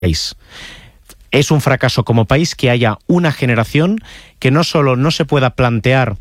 país. Es un fracaso como país que haya una generación que no solo no se pueda plantear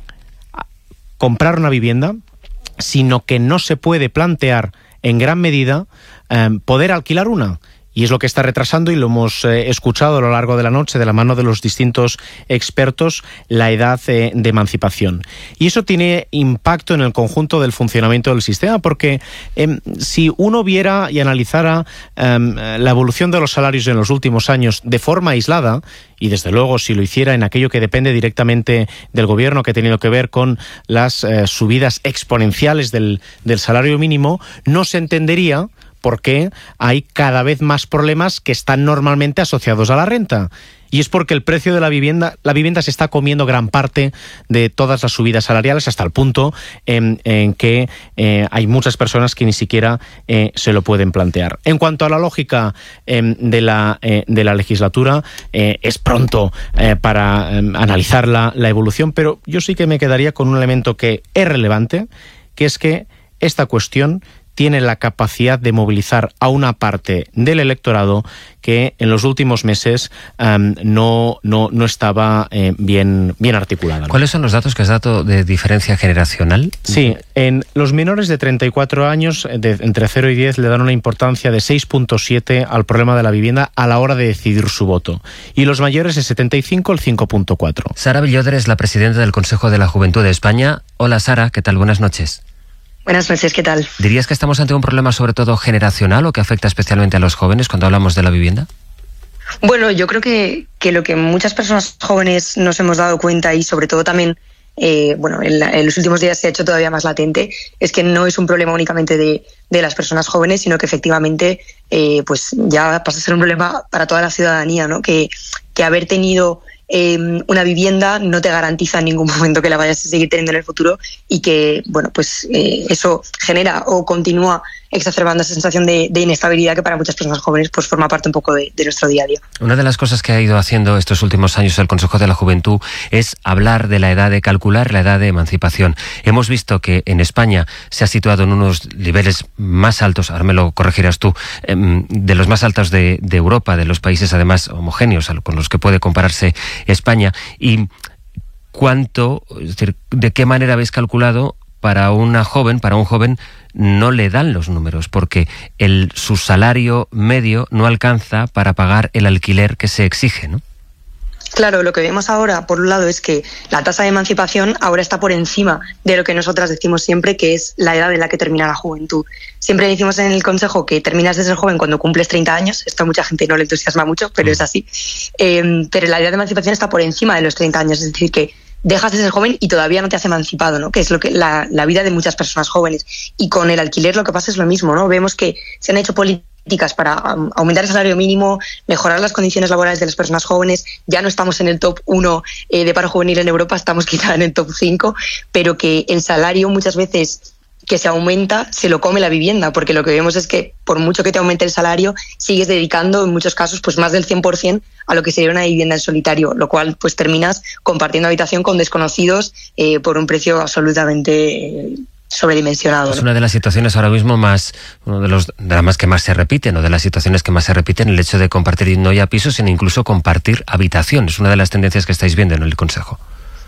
comprar una vivienda, sino que no se puede plantear en gran medida poder alquilar una. Y es lo que está retrasando, y lo hemos escuchado a lo largo de la noche de la mano de los distintos expertos, la edad de emancipación. Y eso tiene impacto en el conjunto del funcionamiento del sistema, porque si uno viera y analizara la evolución de los salarios en los últimos años de forma aislada, y desde luego si lo hiciera en aquello que depende directamente del gobierno, que ha tenido que ver con las subidas exponenciales del salario mínimo, no se entendería porque hay cada vez más problemas que están normalmente asociados a la renta. Y es porque el precio de la vivienda se está comiendo gran parte de todas las subidas salariales, hasta el punto en que hay muchas personas que ni siquiera se lo pueden plantear. En cuanto a la lógica de la legislatura, es pronto para analizar la evolución, pero yo sí que me quedaría con un elemento que es relevante, que es que esta cuestión tiene la capacidad de movilizar a una parte del electorado que en los últimos meses no estaba bien articulada, ¿no? ¿Cuáles son los datos que has dado de diferencia generacional? Sí, en los menores de 34 años, entre 0 y 10, le dan una importancia de 6.7 al problema de la vivienda a la hora de decidir su voto. Y los mayores de 75, el 5.4. Sara Villodre es la presidenta del Consejo de la Juventud de España. Hola Sara, ¿qué tal? Buenas noches. Buenas noches, ¿qué tal? ¿Dirías que estamos ante un problema sobre todo generacional o que afecta especialmente a los jóvenes cuando hablamos de la vivienda? Bueno, yo creo que lo que muchas personas jóvenes nos hemos dado cuenta, y sobre todo también en los últimos días se ha hecho todavía más latente, es que no es un problema únicamente de las personas jóvenes, sino que efectivamente pues ya pasa a ser un problema para toda la ciudadanía, ¿no? Que haber tenido una vivienda no te garantiza en ningún momento que la vayas a seguir teniendo en el futuro, y que eso genera o continúa exacerbando esa sensación de inestabilidad que para muchas personas jóvenes pues forma parte un poco de nuestro día a día. Una de las cosas que ha ido haciendo estos últimos años el Consejo de la Juventud es hablar de la edad de calcular, la edad de emancipación. Hemos visto que en España se ha situado en unos niveles más altos, ahora me lo corregirás tú, de los más altos de Europa, de los países además homogéneos con los que puede compararse España. Y es decir, ¿de qué manera habéis calculado para un joven no le dan los números, porque su salario medio no alcanza para pagar el alquiler que se exige, ¿no? Claro, lo que vemos ahora, por un lado, es que la tasa de emancipación ahora está por encima de lo que nosotras decimos siempre, que es la edad en la que termina la juventud. Siempre decimos en el Consejo que terminas de ser joven cuando cumples 30 años. Esto a mucha gente no le entusiasma mucho, pero es así. Pero la edad de emancipación está por encima de los 30 años, es decir, que dejas de ser joven y todavía no te has emancipado, ¿no? Que es lo que la vida de muchas personas jóvenes. Y con el alquiler lo que pasa es lo mismo, ¿no? Vemos que se han hecho políticas para aumentar el salario mínimo, mejorar las condiciones laborales de las personas jóvenes. Ya no estamos en el top 1 de paro juvenil en Europa, estamos quizá en el top 5, pero que el salario muchas veces que se aumenta, se lo come la vivienda, porque lo que vemos es que por mucho que te aumente el salario, sigues dedicando en muchos casos pues más del 100% a lo que sería una vivienda en solitario, lo cual pues terminas compartiendo habitación con desconocidos por un precio absolutamente sobredimensionado, ¿no? Es una de las situaciones ahora mismo de las que más se repiten, o de las situaciones que más se repiten, el hecho de compartir no ya pisos, sino incluso compartir habitación. Es una de las tendencias que estáis viendo en el Consejo.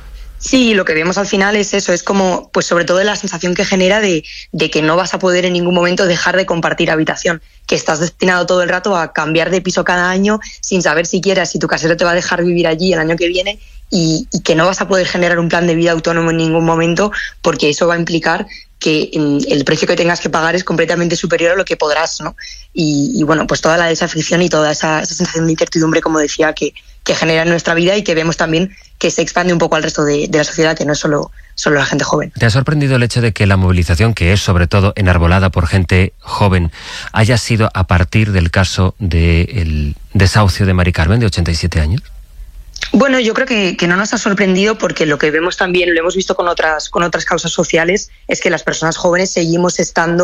Sí, lo que vemos al final es eso, es como, pues sobre todo la sensación que genera de que no vas a poder en ningún momento dejar de compartir habitación, que estás destinado todo el rato a cambiar de piso cada año sin saber siquiera si tu casero te va a dejar vivir allí el año que viene, y que no vas a poder generar un plan de vida autónomo en ningún momento, porque eso va a implicar que el precio que tengas que pagar es completamente superior a lo que podrás, ¿no? Y bueno, pues toda la desafección y toda esa sensación de incertidumbre, como decía, que genera en nuestra vida, y que vemos también que se expande un poco al resto de la sociedad, que no es solo la gente joven. ¿Te ha sorprendido el hecho de que la movilización, que es sobre todo enarbolada por gente joven, haya sido a partir del caso del desahucio de Mari Carmen, de 87 años? Bueno, yo creo que no nos ha sorprendido, porque lo que vemos también, lo hemos visto con otras causas sociales, es que las personas jóvenes seguimos estando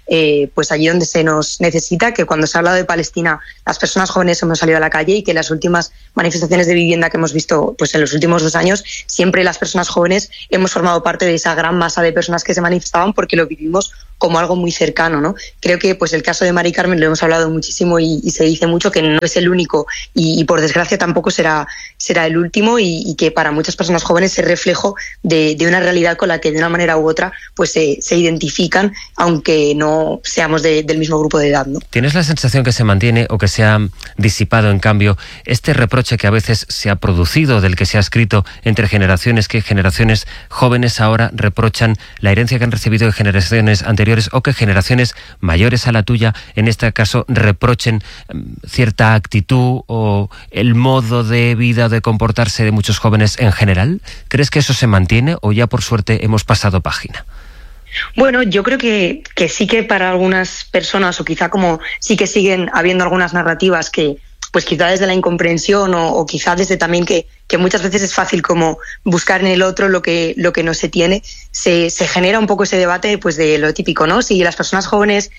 pues allí donde se nos necesita, que cuando se ha hablado de Palestina las personas jóvenes hemos salido a la calle y que las últimas manifestaciones de vivienda que hemos visto pues en los últimos 2 años, siempre las personas jóvenes hemos formado parte de esa gran masa de personas que se manifestaban porque lo vivimos como algo muy cercano, ¿no? Creo que pues el caso de Mari Carmen lo hemos hablado muchísimo y se dice mucho que no es el único y por desgracia tampoco será el último y que para muchas personas jóvenes es reflejo de una realidad con la que de una manera u otra pues se identifican, aunque no seamos del mismo grupo de edad, ¿no? ¿Tienes la sensación que se mantiene o que se ha disipado en cambio este reproche que a veces se ha producido, del que se ha escrito entre generaciones, que generaciones jóvenes ahora reprochan la herencia que han recibido de generaciones anteriores, o que generaciones mayores a la tuya, en este caso, reprochen cierta actitud o el modo de vida o de comportarse de muchos jóvenes en general? ¿Crees que eso se mantiene o ya por suerte hemos pasado página? Bueno, yo creo que sí, que para algunas personas, o quizá como sí que siguen habiendo algunas narrativas que pues quizá desde la incomprensión o quizá desde también que muchas veces es fácil como buscar en el otro lo que no se tiene, se genera un poco ese debate pues de lo típico, ¿no? Si las personas jóvenes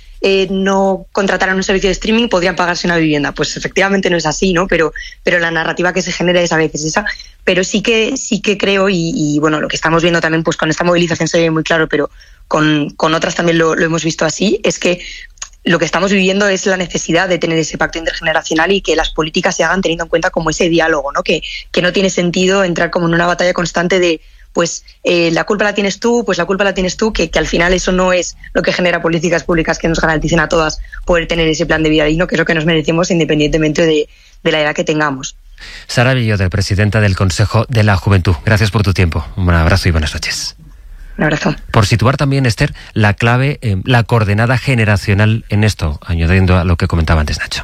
no contrataran un servicio de streaming, podrían pagarse una vivienda. Pues efectivamente no es así, ¿no? Pero la narrativa que se genera es a veces esa. Pero sí que creo, y bueno, lo que estamos viendo también pues con esta movilización se ve muy claro, pero con otras también lo hemos visto así, es que lo que estamos viviendo es la necesidad de tener ese pacto intergeneracional y que las políticas se hagan teniendo en cuenta como ese diálogo, ¿no? Que no tiene sentido entrar como en una batalla constante de pues la culpa la tienes tú, pues la culpa la tienes tú, que al final eso no es lo que genera políticas públicas que nos garanticen a todas poder tener ese plan de vida digno, que es lo que nos merecemos independientemente de la edad que tengamos. Sara Villota, presidenta del Consejo de la Juventud, gracias por tu tiempo. Un abrazo y buenas noches. Un abrazo. Por situar también, Esther, la clave, la coordenada generacional en esto, añadiendo a lo que comentaba antes Nacho.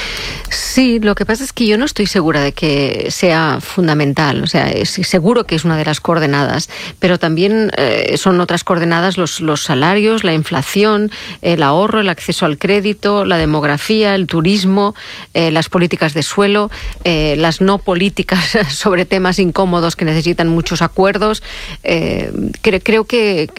Sí, lo que pasa es que yo no estoy segura de que sea fundamental. O sea, seguro que es una de las coordenadas, pero también son otras coordenadas los salarios, la inflación, el ahorro, el acceso al crédito, la demografía, el turismo, las políticas de suelo, las no políticas sobre temas incómodos que necesitan muchos acuerdos. Creo que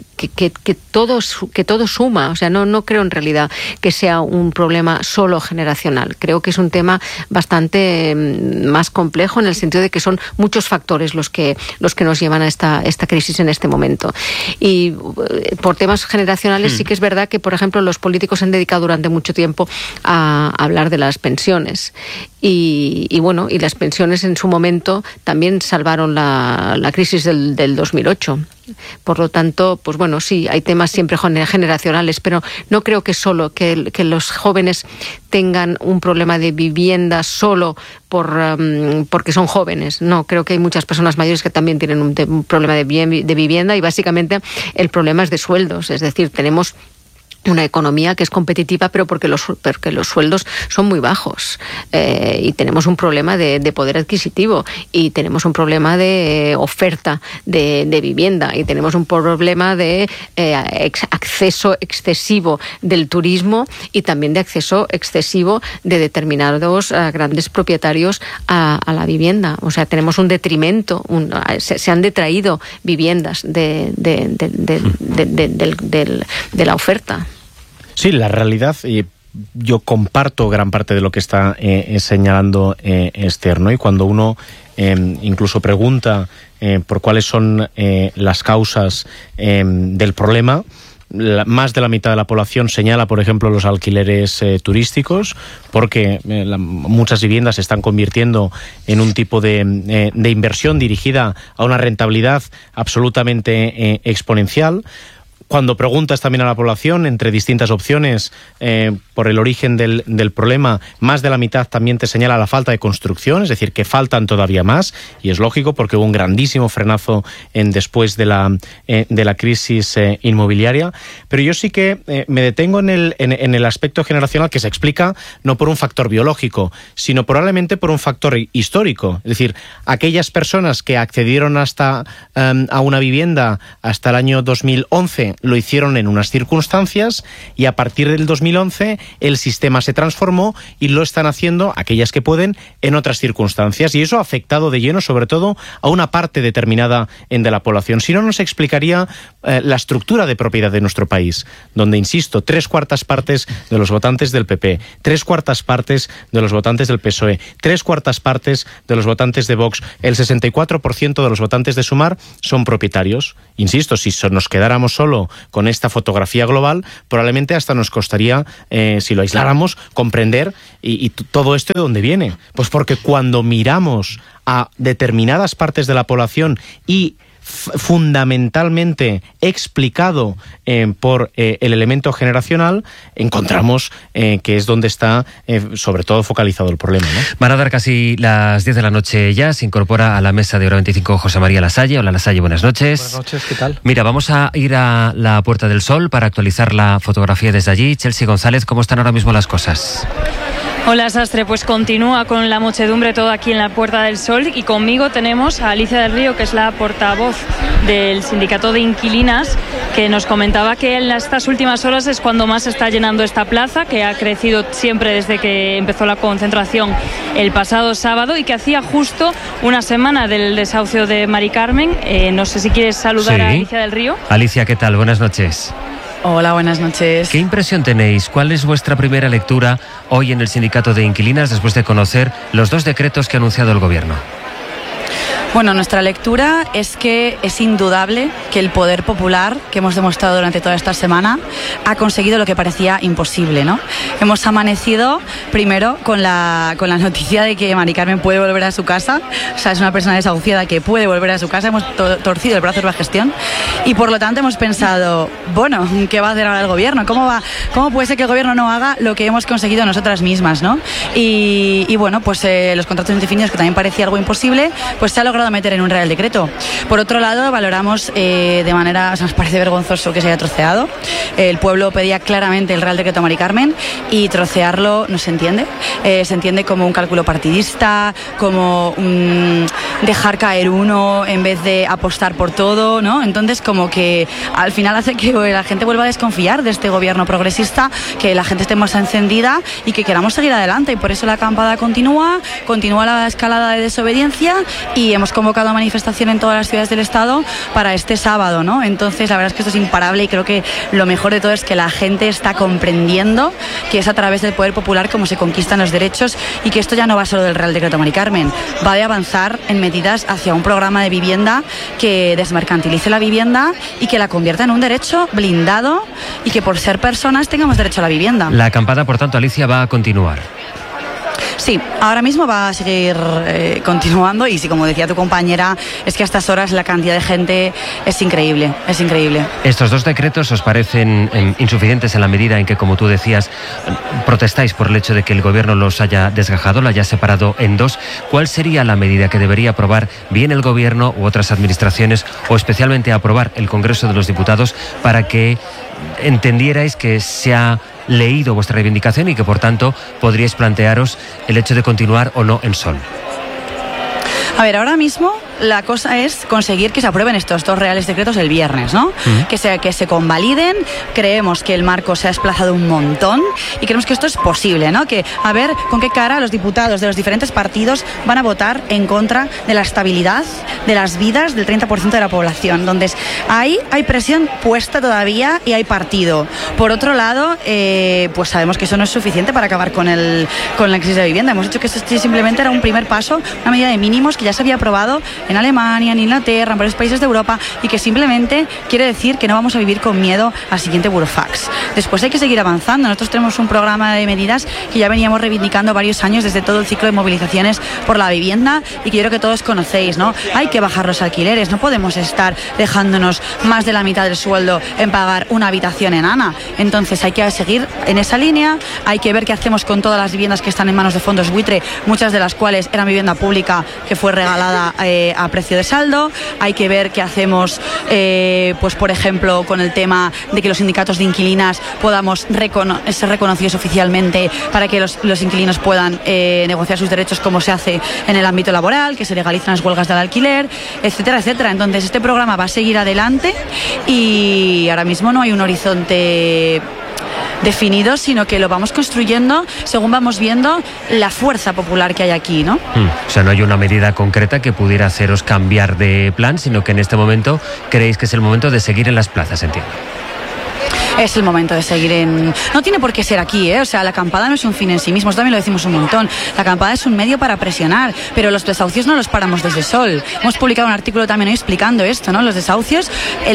todo suma. O sea, no creo en realidad que sea un problema solo generacional. Creo que es un tema bastante más complejo, en el sentido de que son muchos factores los que nos llevan a esta crisis en este momento. Y por temas generacionales sí que es verdad que, por ejemplo, los políticos se han dedicado durante mucho tiempo a hablar de las pensiones. Y bueno, y las pensiones en su momento también salvaron la crisis del 2008. Por lo tanto, pues bueno, sí, hay temas siempre generacionales, pero no creo que solo que los jóvenes tengan un problema de vivienda solo porque son jóvenes. No, creo que hay muchas personas mayores que también tienen un problema de vivienda, y básicamente el problema es de sueldos. Es decir, tenemos una economía que es competitiva, pero porque los sueldos son muy bajos, y tenemos un problema de poder adquisitivo, y tenemos un problema de oferta de vivienda, y tenemos un problema de acceso excesivo del turismo, y también de acceso excesivo de determinados grandes propietarios a la vivienda. O sea, tenemos un detrimento, se han detraído viviendas de la oferta. Sí, la realidad, yo comparto gran parte de lo que está señalando Esther, ¿no? Y cuando uno incluso pregunta por cuáles son las causas del problema, más de la mitad de la población señala, por ejemplo, los alquileres turísticos, porque muchas viviendas se están convirtiendo en un tipo de inversión dirigida a una rentabilidad absolutamente exponencial. Cuando preguntas también a la población entre distintas opciones por el origen del problema, más de la mitad también te señala la falta de construcción, es decir, que faltan todavía más, y es lógico porque hubo un grandísimo frenazo después de la crisis inmobiliaria. Pero yo sí que me detengo en el aspecto generacional, que se explica no por un factor biológico, sino probablemente por un factor histórico. Es decir, aquellas personas que accedieron a una vivienda hasta el año 2011 lo hicieron en unas circunstancias y a partir del 2011 el sistema se transformó y lo están haciendo aquellas que pueden en otras circunstancias, y eso ha afectado de lleno sobre todo a una parte determinada de la población. Si no, nos explicaría la estructura de propiedad de nuestro país, donde, insisto, 3/4 partes de los votantes del PP, 3/4 partes de los votantes del PSOE, 3/4 partes de los votantes de Vox, el 64% de los votantes de Sumar son propietarios. Insisto, si nos quedáramos solo con esta fotografía global, probablemente hasta nos costaría, si lo aisláramos, comprender y todo esto de dónde viene. Pues porque cuando miramos a determinadas partes de la población y fundamentalmente explicado por el elemento generacional, encontramos que es donde está sobre todo focalizado el problema, ¿no? Van a dar casi las 10 de la noche ya. Se incorpora a la mesa de Hora 25 José María Lasalle. Hola Lasalle, buenas noches. Buenas noches, ¿qué tal? Mira, vamos a ir a la Puerta del Sol para actualizar la fotografía desde allí. Chelsea González, ¿cómo están ahora mismo las cosas? Hola Sastre, pues continúa con la muchedumbre todo aquí en la Puerta del Sol, y conmigo tenemos a Alicia del Río, que es la portavoz del Sindicato de Inquilinas, que nos comentaba que en estas últimas horas es cuando más se está llenando esta plaza, que ha crecido siempre desde que empezó la concentración el pasado sábado y que hacía justo una semana del desahucio de Mari Carmen. No sé si quieres saludar a Alicia del Río. Alicia, ¿qué tal? Buenas noches. Hola, buenas noches. ¿Qué impresión tenéis? ¿Cuál es vuestra primera lectura hoy en el Sindicato de Inquilinas después de conocer los 2 decretos que ha anunciado el Gobierno? Bueno, nuestra lectura es que es indudable que el poder popular que hemos demostrado durante toda esta semana ha conseguido lo que parecía imposible, ¿no? Hemos amanecido primero con la noticia de que Mari Carmen puede volver a su casa. O sea, es una persona desahuciada que puede volver a su casa. Hemos torcido el brazo de la gestión y por lo tanto hemos pensado, bueno, ¿qué va a hacer ahora el Gobierno? ¿Cómo puede ser que el Gobierno no haga lo que hemos conseguido nosotras mismas, ¿no? Y bueno, pues los contratos indefinidos, que también parecía algo imposible, pues se ha logrado meter en un Real Decreto. Por otro lado, valoramos de manera, o sea, nos parece vergonzoso que se haya troceado. El pueblo pedía claramente el Real Decreto a Mari Carmen y trocearlo no se entiende. Se entiende como un cálculo partidista, como dejar caer uno en vez de apostar por todo, ¿no? Entonces, como que al final hace que la gente vuelva a desconfiar de este gobierno progresista, que la gente esté más encendida y que queramos seguir adelante. Y por eso la acampada continúa la escalada de desobediencia, y hemos convocado a manifestación en todas las ciudades del Estado para este sábado, ¿no? Entonces, la verdad es que esto es imparable, y creo que lo mejor de todo es que la gente está comprendiendo que es a través del poder popular como se conquistan los derechos, y que esto ya no va solo del Real Decreto Mari Carmen, va de avanzar en medidas hacia un programa de vivienda que desmercantilice la vivienda y que la convierta en un derecho blindado, y que por ser personas tengamos derecho a la vivienda. La acampada, por tanto, Alicia, va a continuar. Sí, ahora mismo va a seguir continuando, y sí, como decía tu compañera, es que a estas horas la cantidad de gente es increíble, es increíble. ¿Estos 2 decretos os parecen insuficientes en la medida en que, como tú decías, protestáis por el hecho de que el Gobierno los haya desgajado, lo haya separado en 2? ¿Cuál sería la medida que debería aprobar bien el Gobierno u otras administraciones, o especialmente aprobar el Congreso de los Diputados, para que entendierais que se ha leído vuestra reivindicación y que por tanto podríais plantearos el hecho de continuar o no en Sol? A ver, ahora mismo la cosa es conseguir que se aprueben estos 2 reales decretos el viernes, ¿no? Que se convaliden. Creemos que el marco se ha desplazado un montón y creemos que esto es posible, ¿no? Que a ver con qué cara los diputados de los diferentes partidos van a votar en contra de la estabilidad de las vidas del 30% de la población, donde hay presión puesta todavía y hay partido. Por otro lado, pues sabemos que eso no es suficiente para acabar con la crisis de vivienda. Hemos dicho que esto simplemente era un primer paso, una medida de mínimos que ya se había aprobado en Alemania, en Inglaterra, en varios países de Europa, y que simplemente quiere decir que no vamos a vivir con miedo al siguiente burofax. Después hay que seguir avanzando. Nosotros tenemos un programa de medidas que ya veníamos reivindicando varios años desde todo el ciclo de movilizaciones por la vivienda, y que yo creo que todos conocéis, ¿no? Hay que bajar los alquileres, no podemos estar dejándonos más de la mitad del sueldo en pagar una habitación enana. Entonces hay que seguir en esa línea, hay que ver qué hacemos con todas las viviendas que están en manos de fondos buitre, muchas de las cuales eran vivienda pública que fue regalada a precio de saldo, hay que ver qué hacemos, pues por ejemplo, con el tema de que los sindicatos de inquilinas podamos ser reconocidos oficialmente para que los inquilinos puedan negociar sus derechos como se hace en el ámbito laboral, que se legalizan las huelgas del alquiler, etcétera, etcétera. Entonces este programa va a seguir adelante y ahora mismo no hay un horizonte definido, sino que lo vamos construyendo según vamos viendo la fuerza popular que hay aquí, ¿no? O sea, no hay una medida concreta que pudiera haceros cambiar de plan, sino que en este momento creéis que es el momento de seguir en las plazas, entiendo. Es el momento de seguir en... No tiene por qué ser aquí, ¿eh? O sea, la acampada no es un fin en sí mismo, eso también lo decimos un montón. La acampada es un medio para presionar, pero los desahucios no los paramos desde Sol. Hemos publicado un artículo también hoy explicando esto, ¿no? Los desahucios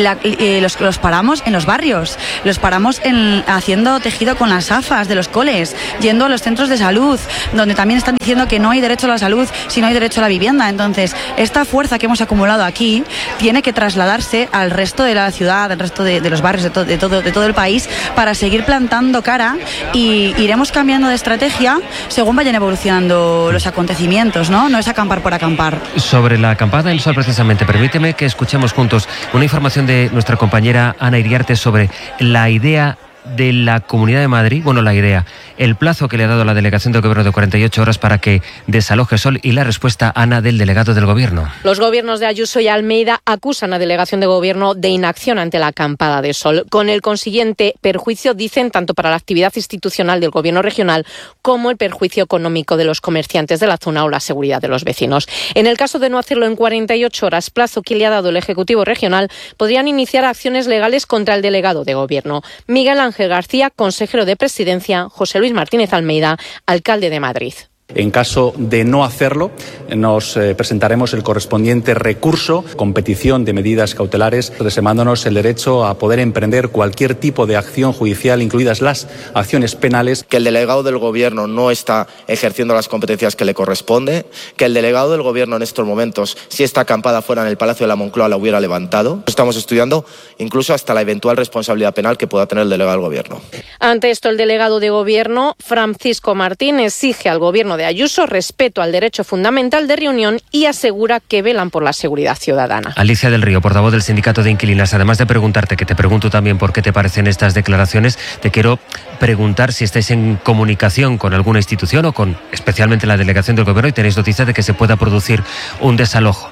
los paramos en los barrios, los paramos haciendo tejido con las AFAs de los coles, yendo a los centros de salud, donde también están diciendo que no hay derecho a la salud si no hay derecho a la vivienda. Entonces, esta fuerza que hemos acumulado aquí tiene que trasladarse al resto de la ciudad, al resto de los barrios, de todo el país, para seguir plantando cara, y iremos cambiando de estrategia según vayan evolucionando los acontecimientos, ¿no? No es acampar por acampar. Sobre la acampada del Sol, precisamente, permíteme que escuchemos juntos una información de nuestra compañera Ana Iriarte sobre la idea de la Comunidad de Madrid, el plazo que le ha dado la delegación del Gobierno de 48 horas para que desaloje Sol, y la respuesta, Ana, del delegado del Gobierno. Los gobiernos de Ayuso y Almeida acusan a delegación de Gobierno de inacción ante la acampada de Sol, con el consiguiente perjuicio, dicen, tanto para la actividad institucional del Gobierno regional como el perjuicio económico de los comerciantes de la zona o la seguridad de los vecinos. En el caso de no hacerlo en 48 horas, plazo que le ha dado el Ejecutivo regional, podrían iniciar acciones legales contra el delegado de Gobierno. Miguel Ángel García, consejero de Presidencia; José Luis Martínez Almeida, alcalde de Madrid. En caso de no hacerlo, nos presentaremos el correspondiente recurso con petición de medidas cautelares, reservándonos el derecho a poder emprender cualquier tipo de acción judicial, incluidas las acciones penales. Que el delegado del Gobierno no está ejerciendo las competencias que le corresponde, que el delegado del Gobierno en estos momentos, si esta acampada fuera en el Palacio de la Moncloa, la hubiera levantado. Estamos estudiando incluso hasta la eventual responsabilidad penal que pueda tener el delegado del Gobierno. Ante esto, el delegado de Gobierno, Francisco Martín, exige al Gobierno de Ayuso respeto al derecho fundamental de reunión y asegura que velan por la seguridad ciudadana. Alicia del Río, portavoz del Sindicato de Inquilinas, además de preguntarte, que te pregunto también por qué te parecen estas declaraciones, te quiero preguntar si estáis en comunicación con alguna institución o con especialmente la delegación del Gobierno y tenéis noticias de que se pueda producir un desalojo.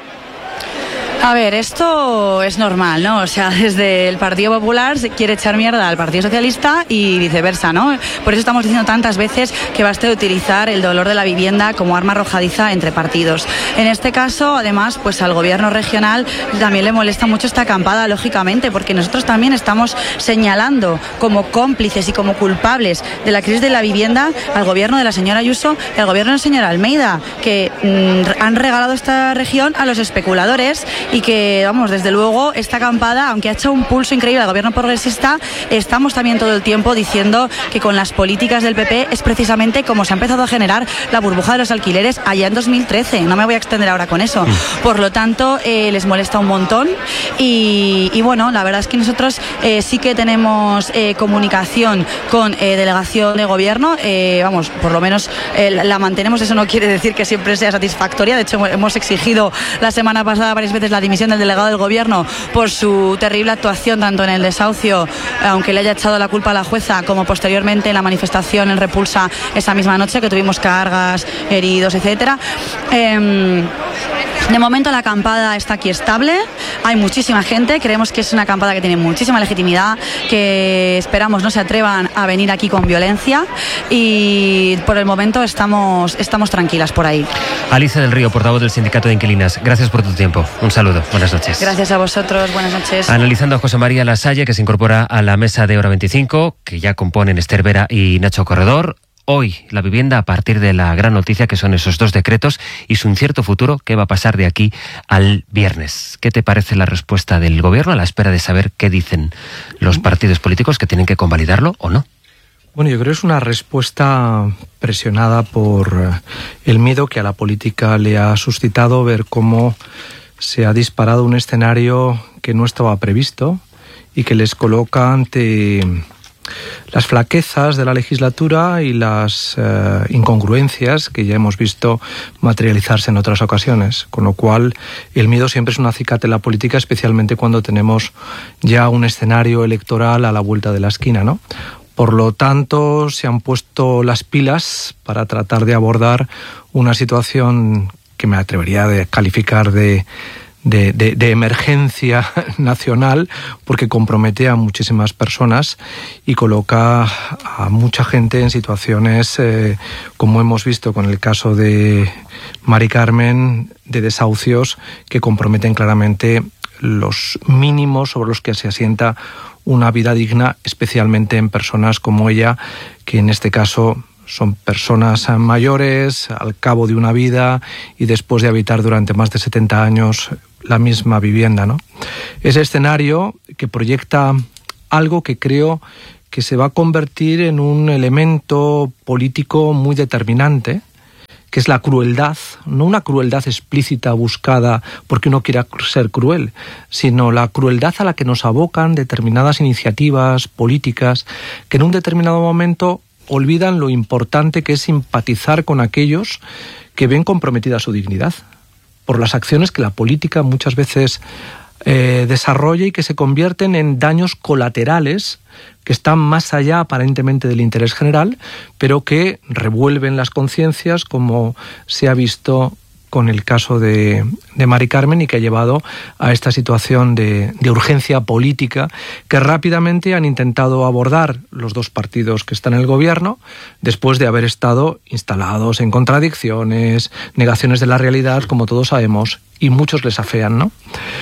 A ver, esto es normal, ¿no? O sea, desde el Partido Popular se quiere echar mierda al Partido Socialista y viceversa, ¿no? Por eso estamos diciendo tantas veces que basta de utilizar el dolor de la vivienda como arma arrojadiza entre partidos. En este caso, además, pues al Gobierno regional también le molesta mucho esta acampada, lógicamente, porque nosotros también estamos señalando como cómplices y como culpables de la crisis de la vivienda al Gobierno de la señora Ayuso y al Gobierno del señor Almeida, que han regalado esta región a los especuladores. Y que, vamos, desde luego, esta acampada, aunque ha hecho un pulso increíble al Gobierno progresista, estamos también todo el tiempo diciendo que con las políticas del PP es precisamente como se ha empezado a generar la burbuja de los alquileres allá en 2013. No me voy a extender ahora con eso. Por lo tanto, les molesta un montón y bueno, la verdad es que nosotros sí que tenemos comunicación con delegación de Gobierno, vamos, por lo menos la mantenemos. Eso no quiere decir que siempre sea satisfactoria. De hecho, hemos exigido la semana pasada varias veces la dimisión del delegado del Gobierno por su terrible actuación tanto en el desahucio, aunque le haya echado la culpa a la jueza, como posteriormente en la manifestación en Repulsa esa misma noche, que tuvimos cargas, heridos, etcétera. De momento la acampada está aquí estable, hay muchísima gente, creemos que es una acampada que tiene muchísima legitimidad, que esperamos no se atrevan a venir aquí con violencia y por el momento estamos tranquilas por ahí. Alicia del Río, portavoz del Sindicato de Inquilinas, gracias por tu tiempo. Un saludo, buenas noches. Gracias a vosotros, buenas noches. Analizando a José María Lasalle, que se incorpora a la mesa de Hora 25, que ya componen Esther Vera y Nacho Corredor. Hoy, la vivienda, a partir de la gran noticia que son esos dos decretos y su incierto futuro, ¿qué va a pasar de aquí al viernes? ¿Qué te parece la respuesta del Gobierno a la espera de saber qué dicen los partidos políticos que tienen que convalidarlo o no? Bueno, yo creo que es una respuesta presionada por el miedo que a la política le ha suscitado ver cómo se ha disparado un escenario que no estaba previsto y que les coloca ante las flaquezas de la legislatura y las incongruencias que ya hemos visto materializarse en otras ocasiones, con lo cual el miedo siempre es un acicate en la política, especialmente cuando tenemos ya un escenario electoral a la vuelta de la esquina, ¿no? Por lo tanto, se han puesto las pilas para tratar de abordar una situación que me atrevería a calificar de emergencia nacional, porque compromete a muchísimas personas y coloca a mucha gente en situaciones, como hemos visto con el caso de Mari Carmen, de desahucios que comprometen claramente los mínimos sobre los que se asienta una vida digna, especialmente en personas como ella, que en este caso son personas mayores, al cabo de una vida y después de habitar durante más de 70 años la misma vivienda, ¿no? Ese escenario que proyecta algo que creo que se va a convertir en un elemento político muy determinante, que es la crueldad, no una crueldad explícita buscada porque uno quiera ser cruel, sino la crueldad a la que nos abocan determinadas iniciativas políticas que en un determinado momento olvidan lo importante que es simpatizar con aquellos que ven comprometida su dignidad por las acciones que la política muchas veces desarrolla y que se convierten en daños colaterales que están más allá aparentemente del interés general, pero que revuelven las conciencias, como se ha visto con el caso de Mari Carmen, y que ha llevado a esta situación de urgencia política que rápidamente han intentado abordar los dos partidos que están en el gobierno, después de haber estado instalados en contradicciones, negaciones de la realidad, como todos sabemos, y muchos les afean, ¿no?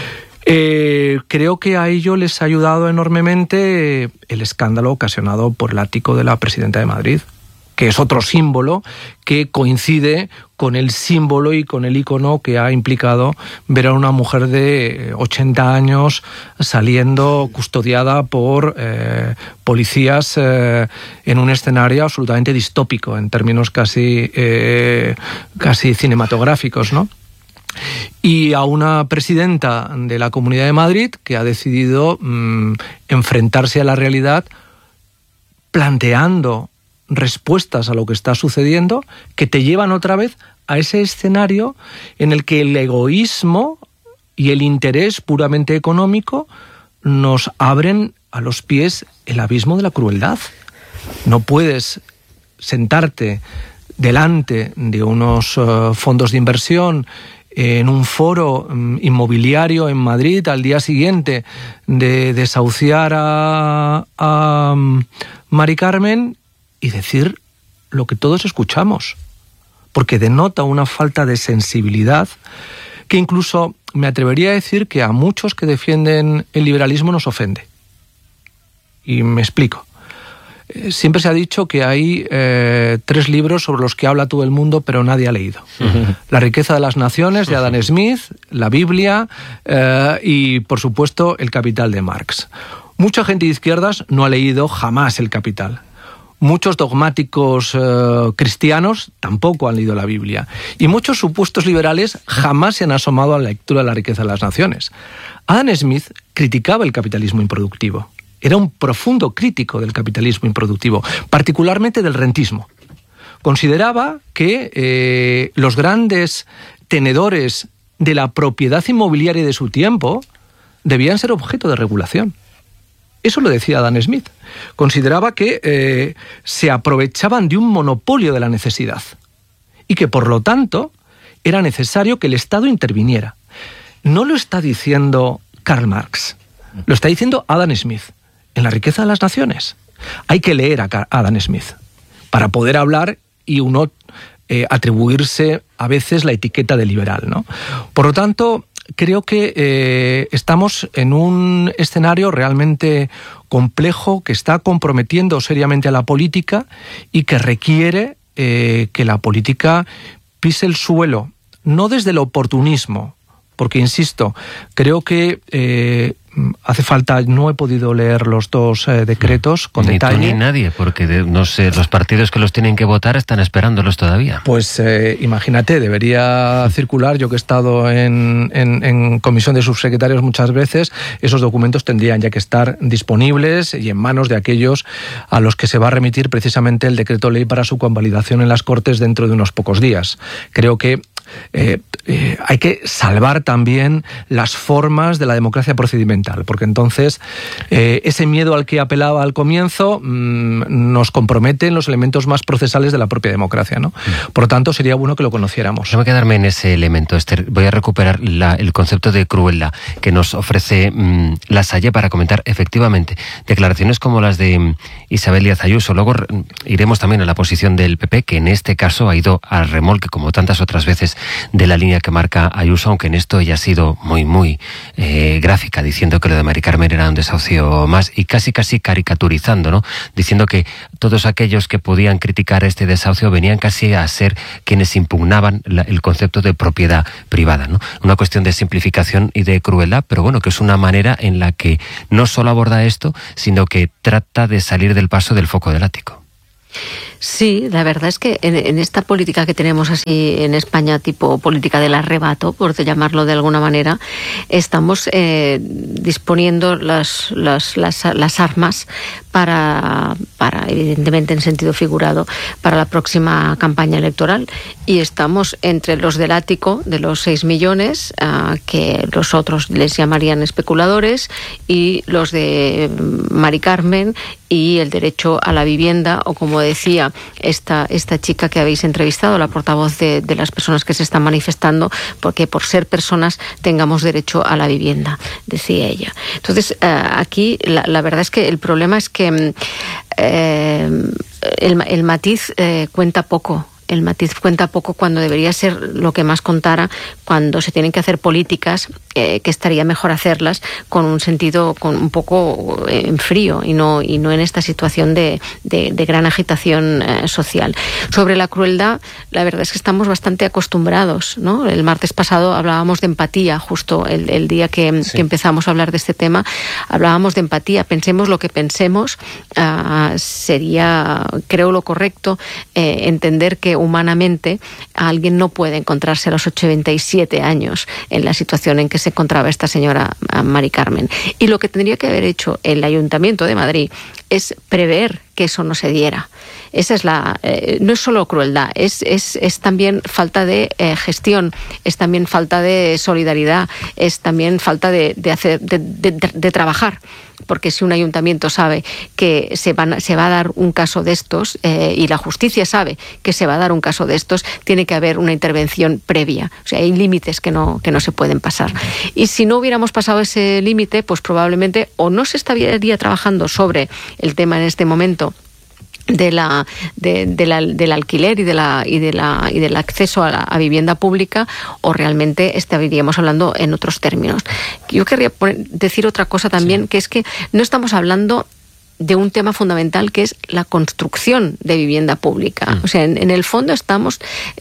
Creo que a ello les ha ayudado enormemente el escándalo ocasionado por el ático de la presidenta de Madrid, que es otro símbolo que coincide con el símbolo y con el ícono que ha implicado ver a una mujer de 80 años saliendo custodiada por policías en un escenario absolutamente distópico, en términos casi cinematográficos, ¿no? Y a una presidenta de la Comunidad de Madrid que ha decidido enfrentarse a la realidad planteando respuestas a lo que está sucediendo que te llevan otra vez a ese escenario en el que el egoísmo y el interés puramente económico nos abren a los pies el abismo de la crueldad. No puedes sentarte delante de unos fondos de inversión en un foro inmobiliario en Madrid al día siguiente de desahuciar a Mari Carmen y decir lo que todos escuchamos, porque denota una falta de sensibilidad que incluso me atrevería a decir que a muchos que defienden el liberalismo nos ofende. Y me explico. Siempre se ha dicho que hay 3 libros sobre los que habla todo el mundo, pero nadie ha leído. La riqueza de las naciones, de Adam Smith, la Biblia y, por supuesto, El Capital de Marx. Mucha gente de izquierdas no ha leído jamás El Capital. Muchos dogmáticos cristianos tampoco han leído la Biblia. Y muchos supuestos liberales jamás se han asomado a la lectura de La riqueza de las naciones. Adam Smith criticaba el capitalismo improductivo. Era un profundo crítico del capitalismo improductivo, particularmente del rentismo. Consideraba que los grandes tenedores de la propiedad inmobiliaria de su tiempo debían ser objeto de regulación. Eso lo decía Adam Smith. Consideraba que se aprovechaban de un monopolio de la necesidad y que, por lo tanto, era necesario que el Estado interviniera. No lo está diciendo Karl Marx, lo está diciendo Adam Smith. En La riqueza de las naciones. Hay que leer a Adam Smith para poder hablar y uno atribuirse a veces la etiqueta de liberal, ¿no? Por lo tanto, creo que estamos en un escenario realmente complejo que está comprometiendo seriamente a la política y que requiere que la política pise el suelo, no desde el oportunismo, porque, insisto, creo que hace falta, no he podido leer los dos decretos con detalle. Ni tú ni nadie, porque no sé, los partidos que los tienen que votar están esperándolos todavía. Pues imagínate, debería circular, yo que he estado en comisión de subsecretarios muchas veces, esos documentos tendrían ya que estar disponibles y en manos de aquellos a los que se va a remitir precisamente el decreto ley para su convalidación en las Cortes dentro de unos pocos días. Creo que hay que salvar también las formas de la democracia procedimental, porque entonces ese miedo al que apelaba al comienzo nos compromete en los elementos más procesales de la propia democracia, ¿no? Por lo tanto, sería bueno que lo conociéramos. Déjame quedarme en ese elemento, Esther. Voy a recuperar el concepto de crueldad que nos ofrece Lasalle para comentar efectivamente declaraciones como las de Isabel Díaz Ayuso. Luego iremos también a la posición del PP, que en este caso ha ido al remolque, como tantas otras veces, de la línea que marca Ayuso, aunque en esto ella ha sido muy gráfica, diciendo que lo de Mari Carmen era un desahucio más y casi caricaturizando, ¿no? Diciendo que todos aquellos que podían criticar este desahucio venían casi a ser quienes impugnaban el concepto de propiedad privada, ¿no? Una cuestión de simplificación y de crueldad, pero bueno, que es una manera en la que no solo aborda esto, sino que trata de salir del paso del foco del ático. Sí, la verdad es que en esta política que tenemos así en España, tipo política del arrebato, por llamarlo de alguna manera, estamos disponiendo las armas para, evidentemente en sentido figurado, para la próxima campaña electoral. Y estamos entre los del ático, de los 6 millones, que los otros les llamarían especuladores, y los de Mari Carmen y el derecho a la vivienda, o como decía esta chica que habéis entrevistado, la portavoz de las personas que se están manifestando, porque por ser personas tengamos derecho a la vivienda, decía ella. Entonces, aquí la verdad es que el problema es que el matiz cuenta poco. El matiz cuenta poco cuando debería ser lo que más contara cuando se tienen que hacer políticas, que estaría mejor hacerlas con un sentido, con un poco en frío y no en esta situación de gran agitación social. Sobre la crueldad, la verdad es que estamos bastante acostumbrados, ¿no? El martes pasado hablábamos de empatía, justo el día que empezamos a hablar de este tema, hablábamos de empatía. Pensemos lo que pensemos, sería, creo, lo correcto entender que humanamente alguien no puede encontrarse a los 87 años en la situación en que se encontraba esta señora Mari Carmen. Y lo que tendría que haber hecho el Ayuntamiento de Madrid es prever que eso no se diera. Esa es no es solo crueldad, es también falta de gestión, es también falta de solidaridad, es también falta de trabajar. Porque si un ayuntamiento sabe que se va a dar un caso de estos, y la justicia sabe que se va a dar un caso de estos, tiene que haber una intervención previa. O sea, hay límites que no se pueden pasar. Y si no hubiéramos pasado ese límite, pues probablemente o no se estaría trabajando sobre el tema en este momento del alquiler y del acceso a vivienda pública, o realmente estaríamos hablando en otros términos. Yo querría decir otra cosa también, que es que no estamos hablando de un tema fundamental, que es la construcción de vivienda pública. O sea, en el fondo estamos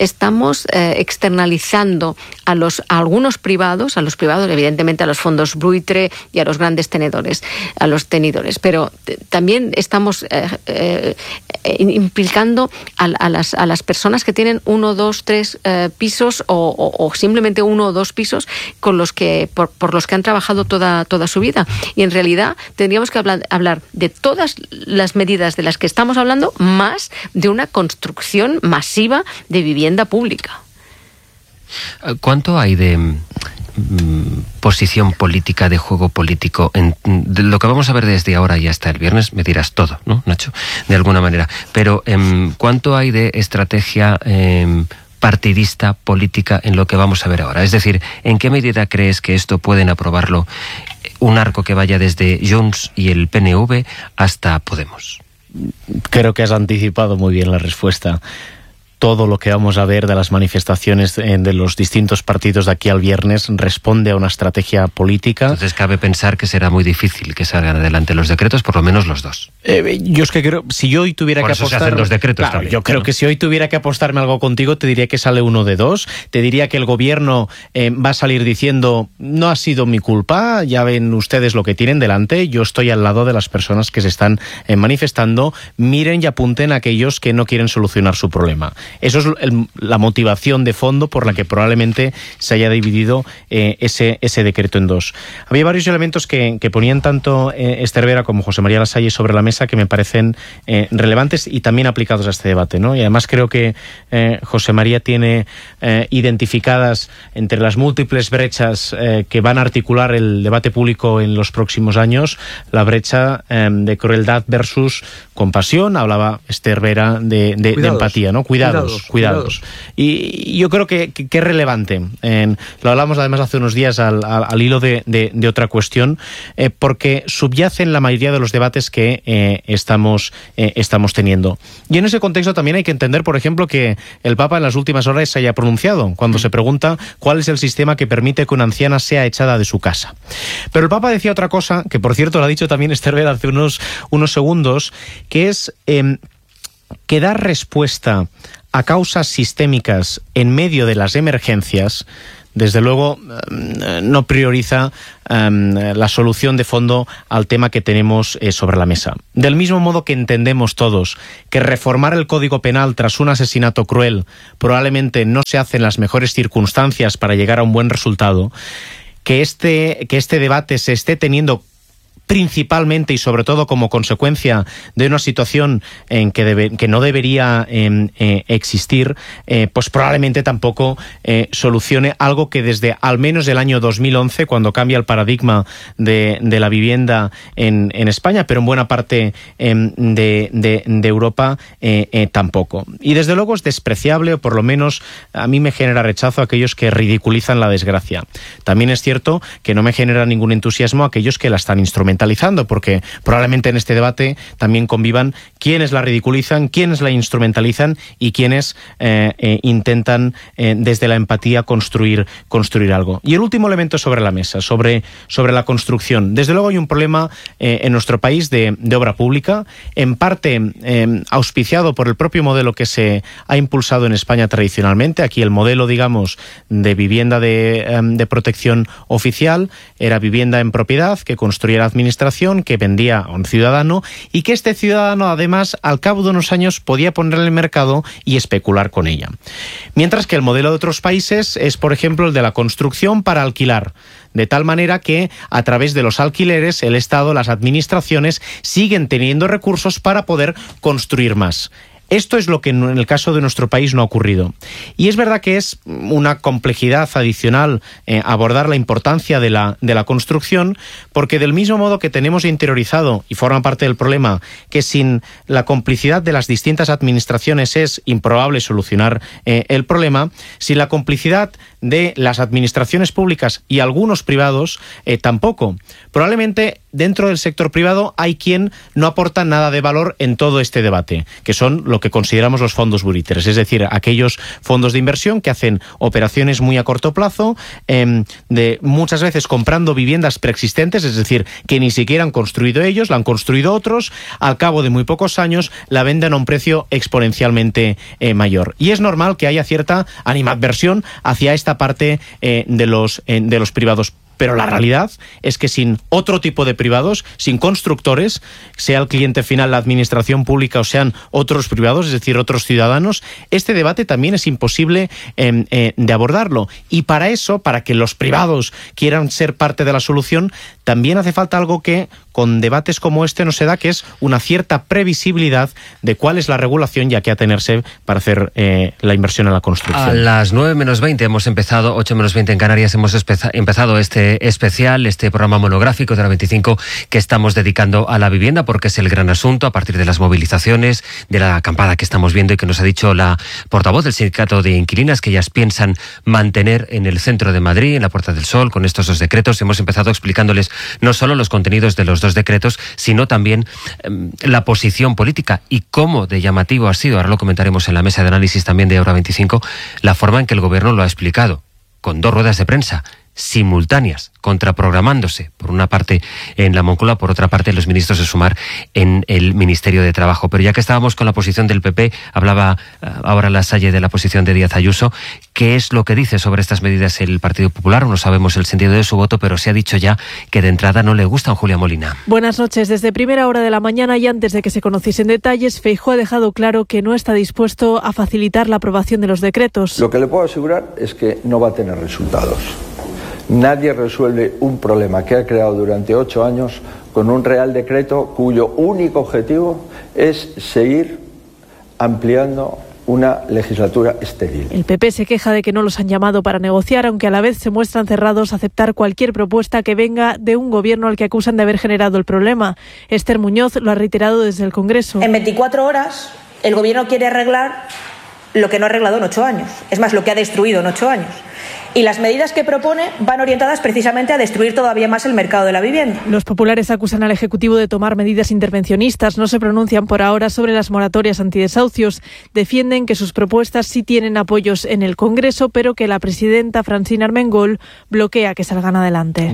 externalizando a algunos privados, evidentemente a los fondos buitre y a los grandes tenedores, pero también estamos implicando a las personas que tienen 1, 2, 3 pisos o simplemente 1 o 2 pisos por los que han trabajado toda su vida. Y en realidad tendríamos que hablar de todas las medidas de las que estamos hablando, más de una construcción masiva de vivienda pública. ¿Cuánto hay de posición política, de juego político, de lo que vamos a ver desde ahora y hasta el viernes? Me dirás todo, ¿no, Nacho? De alguna manera. Pero ¿cuánto hay de estrategia partidista, política, en lo que vamos a ver ahora? Es decir, ¿en qué medida crees que esto pueden aprobarlo un arco que vaya desde Junts y el PNV hasta Podemos? Creo que has anticipado muy bien la respuesta. todo lo que vamos a ver de las manifestaciones de los distintos partidos de aquí al viernes responde a una estrategia política. Entonces cabe pensar que será muy difícil que salgan adelante los decretos, por lo menos los dos. Yo es que creo, si yo hoy tuviera por que eso apostar... se hacen los decretos claro, también, yo creo que si hoy tuviera que apostarme algo contigo, te diría que sale uno de dos. Te diría que el gobierno va a salir diciendo, no ha sido mi culpa, ya ven ustedes lo que tienen delante, yo estoy al lado de las personas que se están manifestando, miren y apunten a aquellos que no quieren solucionar su problema. Eso es la motivación de fondo por la que probablemente se haya dividido ese decreto en dos. Había varios elementos que ponían tanto Esther Vera como José María Lasalle sobre la mesa que me parecen relevantes y también aplicados a este debate, ¿no? Y además creo que José María tiene identificadas entre las múltiples brechas que van a articular el debate público en los próximos años, la brecha de crueldad versus compasión. Hablaba Esther Vera de empatía, ¿no? Cuidados. Y yo creo que es relevante. Lo hablamos además hace unos días al hilo de otra cuestión, porque subyacen la mayoría de los debates que estamos teniendo. Y en ese contexto también hay que entender, por ejemplo, que el Papa en las últimas horas se haya pronunciado cuando se pregunta cuál es el sistema que permite que una anciana sea echada de su casa. Pero el Papa decía otra cosa, que por cierto lo ha dicho también Esther Vera hace unos segundos, que es que dar respuesta a causas sistémicas en medio de las emergencias, desde luego no prioriza la solución de fondo al tema que tenemos sobre la mesa. Del mismo modo que entendemos todos que reformar el Código Penal tras un asesinato cruel probablemente no se hace en las mejores circunstancias para llegar a un buen resultado, que este debate se esté teniendo principalmente y sobre todo como consecuencia de una situación en que no debería existir, pues probablemente tampoco solucione algo que desde al menos el año 2011, cuando cambia el paradigma de la vivienda en España, pero en buena parte de Europa tampoco. Y desde luego es despreciable, o por lo menos a mí me genera rechazo aquellos que ridiculizan la desgracia. También es cierto que no me genera ningún entusiasmo aquellos que la están instrumentalizando, porque probablemente en este debate también convivan quienes la ridiculizan, quienes la instrumentalizan y quienes intentan desde la empatía construir algo. Y el último elemento sobre la mesa, sobre la construcción. Desde luego hay un problema en nuestro país de obra pública, en parte auspiciado por el propio modelo que se ha impulsado en España tradicionalmente. Aquí el modelo, digamos, de vivienda de protección oficial era vivienda en propiedad que construía la administración, que vendía a un ciudadano y que este ciudadano además al cabo de unos años podía ponerla en el mercado y especular con ella. Mientras que el modelo de otros países es, por ejemplo, el de la construcción para alquilar, de tal manera que a través de los alquileres el Estado, las administraciones siguen teniendo recursos para poder construir más. Esto es lo que en el caso de nuestro país no ha ocurrido. Y es verdad que es una complejidad adicional abordar la importancia de la construcción, porque del mismo modo que tenemos interiorizado, y forma parte del problema, que sin la complicidad de las distintas administraciones es improbable solucionar el problema, sin la complicidad de las administraciones públicas y algunos privados tampoco. Probablemente dentro del sector privado hay quien no aporta nada de valor en todo este debate, que son lo que consideramos los fondos buitres, es decir, aquellos fondos de inversión que hacen operaciones muy a corto plazo, de muchas veces comprando viviendas preexistentes, es decir, que ni siquiera han construido ellos, la han construido otros, al cabo de muy pocos años la venden a un precio exponencialmente mayor. Y es normal que haya cierta animadversión hacia esta parte de los privados. Pero la realidad es que sin otro tipo de privados, sin constructores, sea el cliente final la administración pública o sean otros privados, es decir, otros ciudadanos, este debate también es imposible de abordarlo. Y para eso, para que los privados quieran ser parte de la solución, también hace falta algo que con debates como este no se da, que es una cierta previsibilidad de cuál es la regulación y a qué atenerse para hacer la inversión en la construcción. A las 9 menos 20 hemos empezado, 8 menos 20 en Canarias, hemos empezado este este especial, este programa monográfico de la 25 que estamos dedicando a la vivienda, porque es el gran asunto a partir de las movilizaciones, de la acampada que estamos viendo y que nos ha dicho la portavoz del Sindicato de Inquilinas, que ellas piensan mantener en el centro de Madrid, en la Puerta del Sol, con estos 2 decretos. Hemos empezado explicándoles no solo los contenidos de los 2 decretos, sino también la posición política y cómo de llamativo ha sido, ahora lo comentaremos en la mesa de análisis también de Hora 25, la forma en que el Gobierno lo ha explicado, con 2 ruedas de prensa simultáneas, contraprogramándose, por una parte en la Moncloa, por otra parte los ministros de Sumar en el Ministerio de Trabajo. Pero ya que estábamos con la posición del PP, hablaba ahora Lasalle de la posición de Díaz Ayuso. ¿Qué es lo que dice sobre estas medidas el Partido Popular? No sabemos el sentido de su voto, pero se ha dicho ya que de entrada no le gustan. Julia Molina. Buenas noches. Desde primera hora de la mañana y antes de que se conociesen detalles, Feijóo ha dejado claro que no está dispuesto a facilitar la aprobación de los decretos. Lo que le puedo asegurar es que no va a tener resultados. Nadie resuelve un problema que ha creado durante 8 años con un real decreto cuyo único objetivo es seguir ampliando una legislatura estéril. El PP se queja de que no los han llamado para negociar, aunque a la vez se muestran cerrados a aceptar cualquier propuesta que venga de un gobierno al que acusan de haber generado el problema. Esther Muñoz lo ha reiterado desde el Congreso. En 24 horas el gobierno quiere arreglar lo que no ha arreglado en 8 años. Es más, lo que ha destruido en 8 años. Y las medidas que propone van orientadas precisamente a destruir todavía más el mercado de la vivienda. Los populares acusan al Ejecutivo de tomar medidas intervencionistas. No se pronuncian por ahora sobre las moratorias antidesahucios. Defienden que sus propuestas sí tienen apoyos en el Congreso, pero que la presidenta Francina Armengol bloquea que salgan adelante.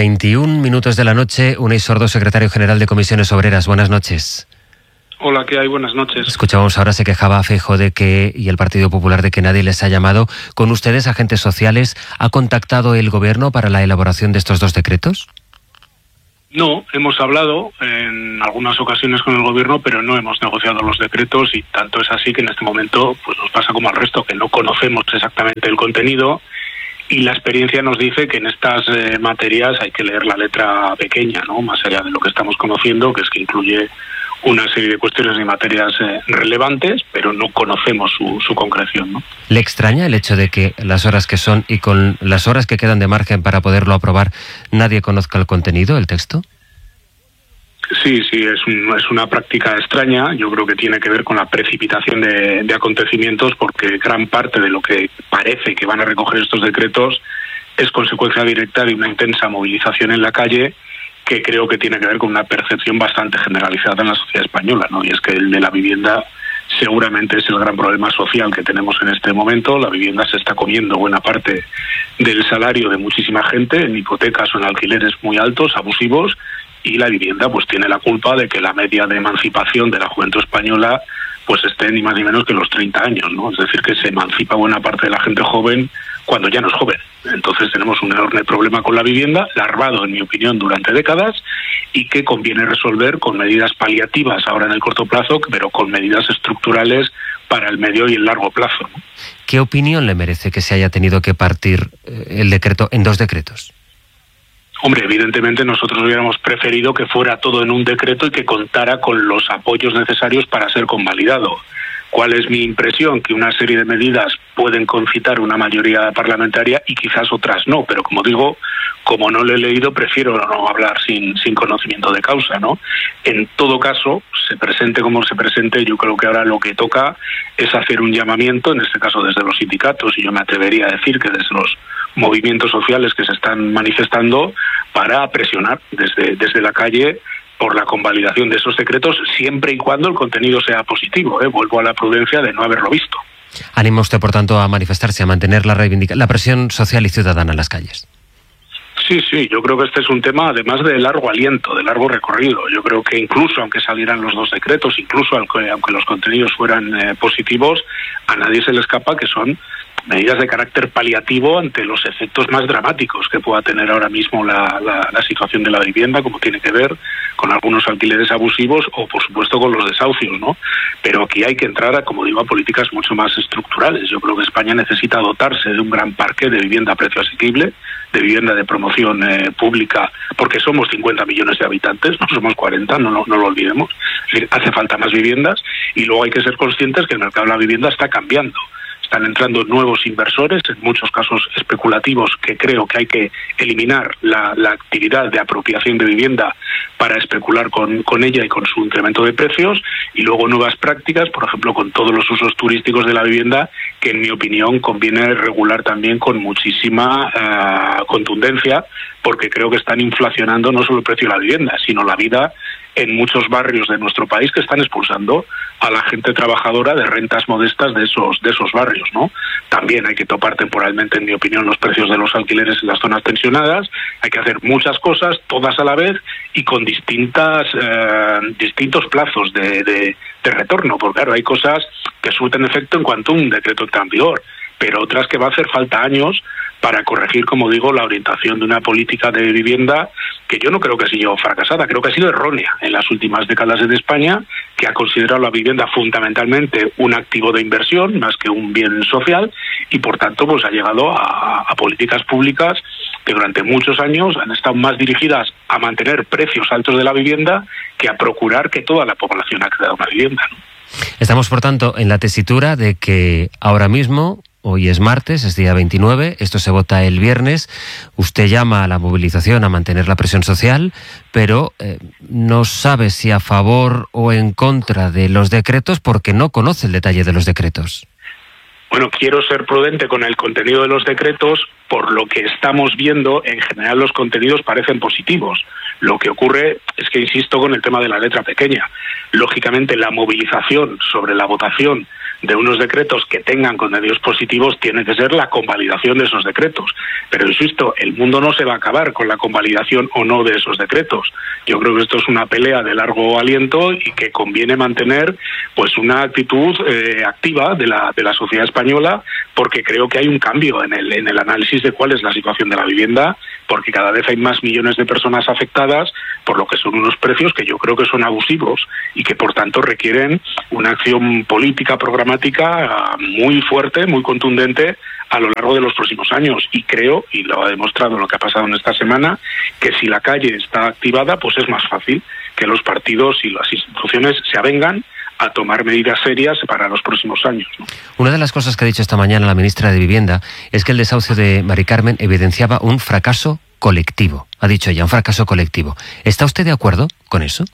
10:21 de la noche. Unai Sordo, secretario general de Comisiones Obreras. Buenas noches. Hola, ¿qué hay? Buenas noches. Escuchábamos ahora, se quejaba Feijóo y el Partido Popular de que nadie les ha llamado. ¿Con ustedes, agentes sociales, ha contactado el Gobierno para la elaboración de estos 2 decretos? No, hemos hablado en algunas ocasiones con el Gobierno, pero no hemos negociado los decretos, y tanto es así que en este momento pues nos pasa como al resto, que no conocemos exactamente el contenido, y la experiencia nos dice que en estas materias hay que leer la letra pequeña, ¿no? Más allá de lo que estamos conociendo, que es que incluye una serie de cuestiones y materias relevantes, pero no conocemos su concreción, ¿no? ¿Le extraña el hecho de que las horas que son y con las horas que quedan de margen para poderlo aprobar nadie conozca el contenido, el texto? Sí, es una práctica extraña. Yo creo que tiene que ver con la precipitación de acontecimientos, porque gran parte de lo que parece que van a recoger estos decretos es consecuencia directa de una intensa movilización en la calle, que creo que tiene que ver con una percepción bastante generalizada en la sociedad española, ¿no? Y es que el de la vivienda seguramente es el gran problema social que tenemos en este momento. La vivienda se está comiendo buena parte del salario de muchísima gente en hipotecas o en alquileres muy altos, abusivos, y la vivienda pues tiene la culpa de que la media de emancipación de la juventud española pues esté ni más ni menos que los 30 años, ¿no? Es decir, que se emancipa buena parte de la gente joven cuando ya no es joven. Entonces tenemos un enorme problema con la vivienda, larvado, en mi opinión, durante décadas, y que conviene resolver con medidas paliativas ahora en el corto plazo, pero con medidas estructurales para el medio y el largo plazo, ¿no? ¿Qué opinión le merece que se haya tenido que partir el decreto en 2 decretos? Hombre, evidentemente nosotros hubiéramos preferido que fuera todo en un decreto y que contara con los apoyos necesarios para ser convalidado. ¿Cuál es mi impresión? Que una serie de medidas pueden concitar una mayoría parlamentaria y quizás otras no, pero como digo, como no lo he leído, prefiero no hablar sin conocimiento de causa, ¿no? En todo caso, se presente como se presente, yo creo que ahora lo que toca es hacer un llamamiento, en este caso desde los sindicatos, y yo me atrevería a decir que desde los movimientos sociales que se están manifestando, para presionar desde la calle por la convalidación de esos decretos, siempre y cuando el contenido sea positivo, ¿eh? Vuelvo a la prudencia de no haberlo visto. Anima usted, por tanto, a manifestarse, a mantener la presión social y ciudadana en las calles. Sí, yo creo que este es un tema además de largo aliento, de largo recorrido. Yo creo que incluso aunque salieran los 2 decretos, incluso aunque los contenidos fueran positivos, a nadie se le escapa que son medidas de carácter paliativo ante los efectos más dramáticos que pueda tener ahora mismo la situación de la vivienda, como tiene que ver con algunos alquileres abusivos o, por supuesto, con los desahucios, ¿no? Pero aquí hay que entrar, como digo, a políticas mucho más estructurales. Yo creo que España necesita dotarse de un gran parque de vivienda a precio asequible, de vivienda de promoción pública, porque somos 50 millones de habitantes, no somos 40, no lo olvidemos. Es decir, hace falta más viviendas, y luego hay que ser conscientes que el mercado de la vivienda está cambiando están entrando nuevos inversores, en muchos casos especulativos, que creo que hay que eliminar la actividad de apropiación de vivienda para especular con ella y con su incremento de precios, y luego nuevas prácticas, por ejemplo, con todos los usos turísticos de la vivienda, que en mi opinión conviene regular también con muchísima contundencia, porque creo que están inflacionando no solo el precio de la vivienda, sino la vida en muchos barrios de nuestro país, que están expulsando a la gente trabajadora de rentas modestas de esos barrios, ¿no? También hay que topar temporalmente, en mi opinión, los precios de los alquileres en las zonas tensionadas. Hay que hacer muchas cosas, todas a la vez, y con distintos plazos de retorno, porque claro, hay cosas que surten efecto en cuanto un decreto está en vigor, pero otras que va a hacer falta años para corregir, como digo, la orientación de una política de vivienda que yo no creo que haya sido fracasada, creo que ha sido errónea en las últimas décadas en España, que ha considerado la vivienda fundamentalmente un activo de inversión más que un bien social, y por tanto pues ha llegado a políticas públicas que durante muchos años han estado más dirigidas a mantener precios altos de la vivienda que a procurar que toda la población acceda a una vivienda, ¿no? Estamos, por tanto, en la tesitura de que ahora mismo, hoy es martes, es día 29, esto se vota el viernes, usted llama a la movilización, a mantener la presión social, pero no sabe si a favor o en contra de los decretos porque no conoce el detalle de los decretos. Bueno, quiero ser prudente con el contenido de los decretos. Por lo que estamos viendo, en general los contenidos parecen positivos. Lo que ocurre es que insisto con el tema de la letra pequeña. Lógicamente, la movilización sobre la votación de unos decretos que tengan contenidos positivos tiene que ser la convalidación de esos decretos. Pero insisto, el mundo no se va a acabar con la convalidación o no de esos decretos. Yo creo que esto es una pelea de largo aliento y que conviene mantener pues una actitud activa de la sociedad española, porque creo que hay un cambio en el análisis de cuál es la situación de la vivienda, porque cada vez hay más millones de personas afectadas por lo que son unos precios que yo creo que son abusivos y que por tanto requieren una acción política programática muy fuerte, muy contundente a lo largo de los próximos años. Y creo, y lo ha demostrado lo que ha pasado en esta semana, que si la calle está activada, pues es más fácil que los partidos y las instituciones se avengan a tomar medidas serias para los próximos años, ¿no? Una de las cosas que ha dicho esta mañana la ministra de Vivienda es que el desahucio de Mari Carmen evidenciaba un fracaso colectivo. Ha dicho ella, un fracaso colectivo. ¿Está usted de acuerdo con eso?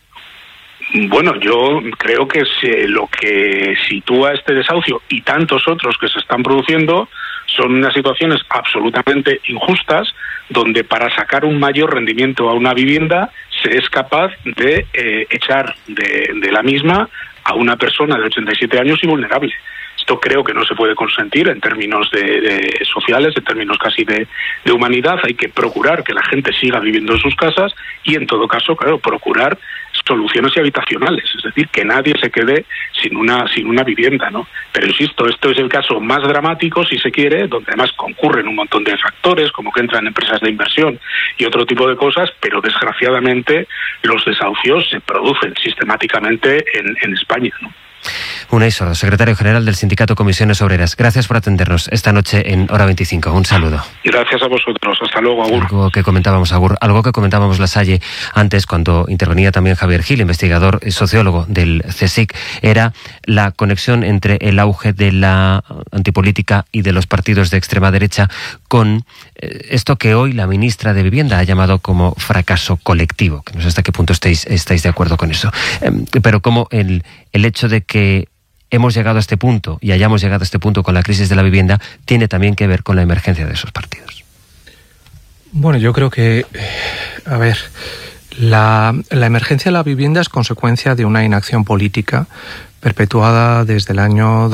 Bueno, yo creo que lo que sitúa este desahucio y tantos otros que se están produciendo son unas situaciones absolutamente injustas, donde para sacar un mayor rendimiento a una vivienda se es capaz de echar de la misma a una persona de 87 años y vulnerable. Esto creo que no se puede consentir en términos de sociales, en términos casi de humanidad. Hay que procurar que la gente siga viviendo en sus casas y, en todo caso, claro, procurar soluciones habitacionales, es decir, que nadie se quede sin una vivienda, ¿no? Pero insisto, esto es el caso más dramático, si se quiere, donde además concurren un montón de factores, como que entran empresas de inversión y otro tipo de cosas, pero desgraciadamente los desahucios se producen sistemáticamente en España, ¿no? Unai Sordo, secretario general del Sindicato Comisiones Obreras. Gracias por atendernos esta noche en Hora 25. Un saludo. Gracias a vosotros. Hasta luego, Agur. Algo que comentábamos Lasalle antes, cuando intervenía también Javier Gil, investigador y sociólogo del CSIC, era la conexión entre el auge de la antipolítica y de los partidos de extrema derecha con esto que hoy la ministra de Vivienda ha llamado como fracaso colectivo. Que no sé hasta qué punto estáis de acuerdo con eso. Pero como el hecho de que hemos llegado a este punto y hayamos llegado a este punto con la crisis de la vivienda tiene también que ver con la emergencia de esos partidos. Bueno, yo creo que, a ver, la emergencia de la vivienda es consecuencia de una inacción política perpetuada desde el año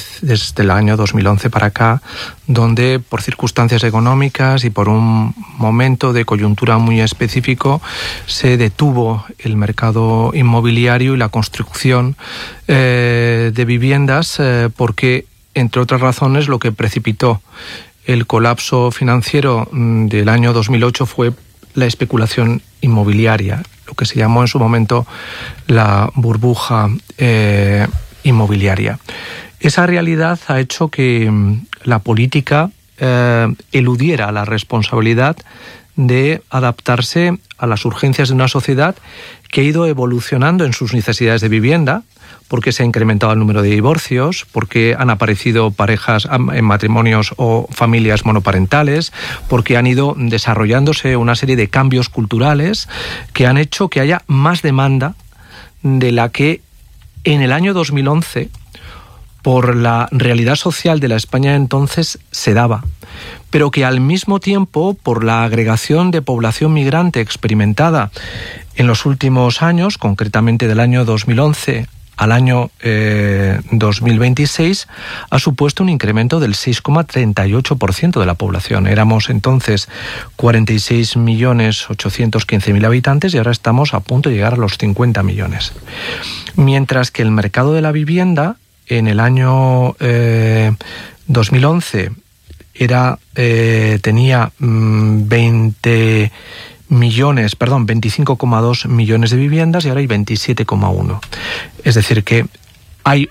2011 para acá, donde por circunstancias económicas y por un momento de coyuntura muy específico se detuvo el mercado inmobiliario y la construcción de viviendas porque, entre otras razones, lo que precipitó el colapso financiero del año 2008 fue la especulación inmobiliaria, lo que se llamó en su momento la burbuja inmobiliaria. Esa realidad ha hecho que la política eludiera la responsabilidad de adaptarse a las urgencias de una sociedad que ha ido evolucionando en sus necesidades de vivienda, porque se ha incrementado el número de divorcios, porque han aparecido parejas en matrimonios o familias monoparentales, porque han ido desarrollándose una serie de cambios culturales que han hecho que haya más demanda de la que en el año 2011, por la realidad social de la España entonces, se daba, pero que al mismo tiempo, por la agregación de población migrante experimentada en los últimos años, concretamente del año 2011 al año 2026, ha supuesto un incremento del 6,38% de la población. Éramos entonces 46.815.000 habitantes y ahora estamos a punto de llegar a los 50 millones. Mientras que el mercado de la vivienda en el año 2011 tenía 25,2 millones de viviendas y ahora hay 27,1. Es decir, que hay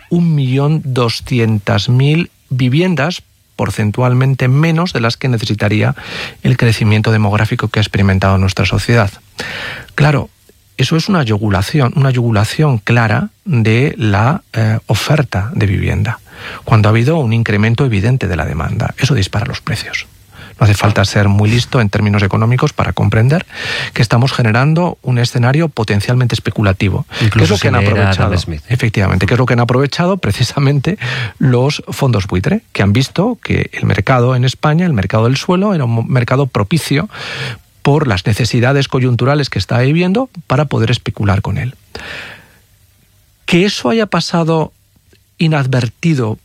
1.200.000 viviendas, porcentualmente menos de las que necesitaría el crecimiento demográfico que ha experimentado nuestra sociedad. Claro, eso es una yugulación clara de la oferta de vivienda, cuando ha habido un incremento evidente de la demanda. Eso dispara los precios. No hace falta ser muy listo en términos económicos para comprender que estamos generando un escenario potencialmente especulativo. Incluso ¿Qué es lo que han aprovechado? Efectivamente, ¿qué es lo que han aprovechado? Precisamente los fondos buitre, que han visto que el mercado en España, el mercado del suelo, era un mercado propicio por las necesidades coyunturales que está viviendo para poder especular con él. Que eso haya pasado inadvertido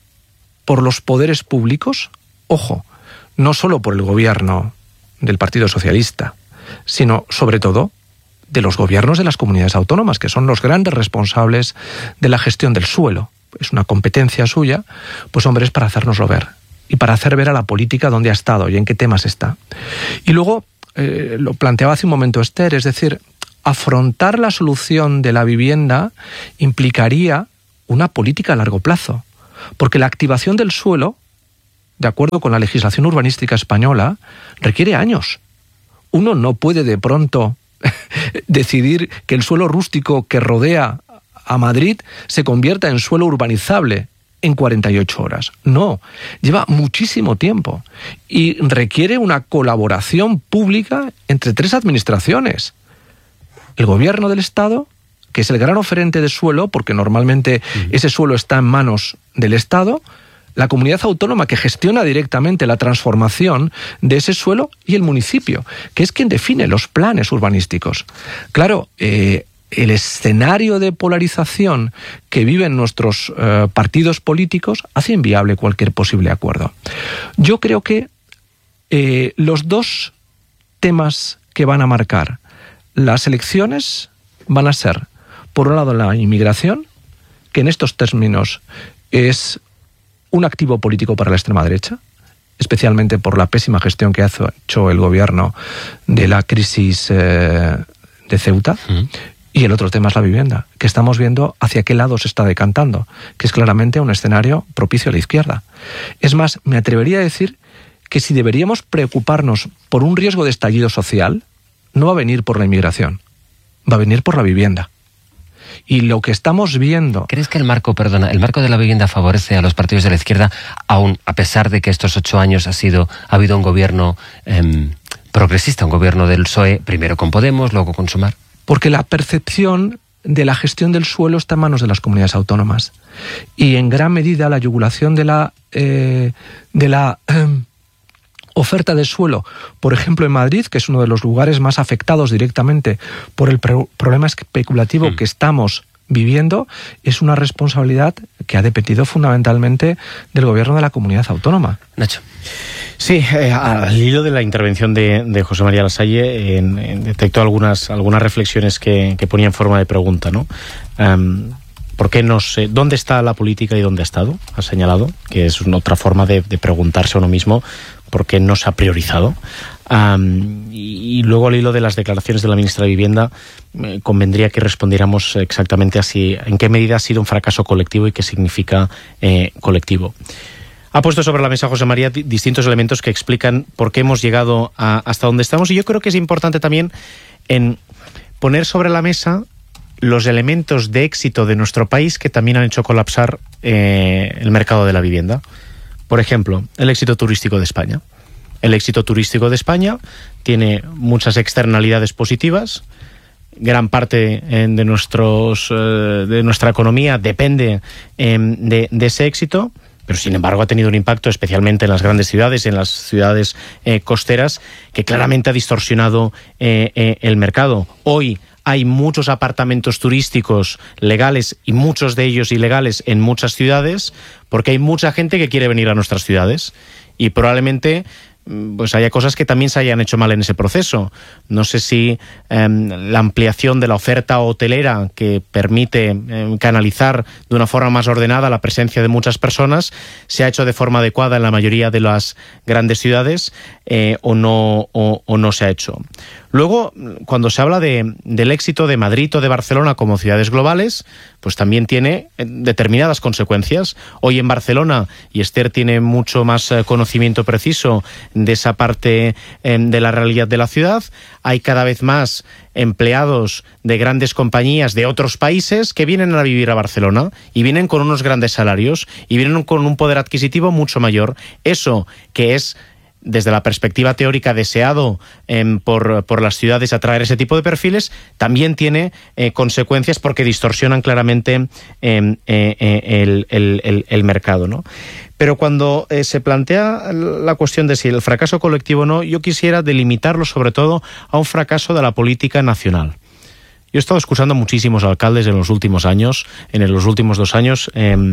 por los poderes públicos, ojo, no solo por el gobierno del Partido Socialista, sino sobre todo de los gobiernos de las comunidades autónomas, que son los grandes responsables de la gestión del suelo. Es una competencia suya, pues hombre, es para hacérnoslo ver y para hacer ver a la política dónde ha estado y en qué temas está. Y luego, lo planteaba hace un momento Esther, es decir, afrontar la solución de la vivienda implicaría una política a largo plazo, porque la activación del suelo, de acuerdo con la legislación urbanística española, requiere años. Uno no puede de pronto decidir que el suelo rústico que rodea a Madrid se convierta en suelo urbanizable en 48 horas. No, lleva muchísimo tiempo y requiere una colaboración pública entre tres administraciones. El gobierno del Estado, que es el gran oferente de suelo, porque normalmente ese suelo está en manos del Estado, la comunidad autónoma que gestiona directamente la transformación de ese suelo y el municipio, que es quien define los planes urbanísticos. Claro, el escenario de polarización que viven nuestros partidos políticos hace inviable cualquier posible acuerdo. Yo creo que los dos temas que van a marcar las elecciones van a ser, por un lado, la inmigración, que en estos términos es un activo político para la extrema derecha, especialmente por la pésima gestión que ha hecho el gobierno de la crisis de Ceuta. Y el otro tema es la vivienda, que estamos viendo hacia qué lado se está decantando, que es claramente un escenario propicio a la izquierda. Es más, me atrevería a decir que si deberíamos preocuparnos por un riesgo de estallido social, no va a venir por la inmigración, va a venir por la vivienda. Y lo que estamos viendo... ¿Crees que el marco de la vivienda favorece a los partidos de la izquierda, aún a pesar de que estos 8 años ha habido un gobierno progresista, un gobierno del PSOE, primero con Podemos, luego con Sumar? Porque la percepción de la gestión del suelo está en manos de las comunidades autónomas. Y en gran medida la yugulación de la oferta de suelo, por ejemplo en Madrid, que es uno de los lugares más afectados directamente por el problema especulativo que estamos viviendo, es una responsabilidad que ha dependido fundamentalmente del gobierno de la comunidad autónoma. Nacho. Sí, al hilo de la intervención de José María Lasalle, detectó algunas reflexiones que ponía en forma de pregunta, ¿no? ¿Por qué no sé dónde está la política y dónde ha estado? Ha señalado que es otra forma de preguntarse a uno mismo por qué no se ha priorizado. Y luego, al hilo de las declaraciones de la ministra de Vivienda, convendría que respondiéramos exactamente así, en qué medida ha sido un fracaso colectivo y qué significa colectivo. Ha puesto sobre la mesa José María distintos elementos que explican por qué hemos llegado hasta donde estamos, y yo creo que es importante también en poner sobre la mesa los elementos de éxito de nuestro país que también han hecho colapsar el mercado de la vivienda. Por ejemplo, el éxito turístico de España. El éxito turístico de España tiene muchas externalidades positivas. Gran parte de nuestra economía depende de ese éxito, pero sin embargo ha tenido un impacto especialmente en las grandes ciudades, en las ciudades costeras, que claramente ha distorsionado el mercado. Hoy hay muchos apartamentos turísticos legales y muchos de ellos ilegales en muchas ciudades, porque hay mucha gente que quiere venir a nuestras ciudades y probablemente pues haya cosas que también se hayan hecho mal en ese proceso. No sé si la ampliación de la oferta hotelera que permite canalizar de una forma más ordenada la presencia de muchas personas se ha hecho de forma adecuada en la mayoría de las grandes ciudades o no se ha hecho. Luego, cuando se habla del éxito de Madrid o de Barcelona como ciudades globales, pues también tiene determinadas consecuencias. Hoy en Barcelona, y Esther tiene mucho más conocimiento preciso de esa parte de la realidad de la ciudad, hay cada vez más empleados de grandes compañías de otros países que vienen a vivir a Barcelona y vienen con unos grandes salarios y vienen con un poder adquisitivo mucho mayor. Eso que es, desde la perspectiva teórica, deseado por las ciudades atraer ese tipo de perfiles, también tiene consecuencias porque distorsionan claramente el mercado, ¿no? Pero cuando se plantea la cuestión de si el fracaso colectivo o no, yo quisiera delimitarlo sobre todo a un fracaso de la política nacional. Yo he estado escuchando a muchísimos alcaldes en los últimos años, en los últimos 2 años,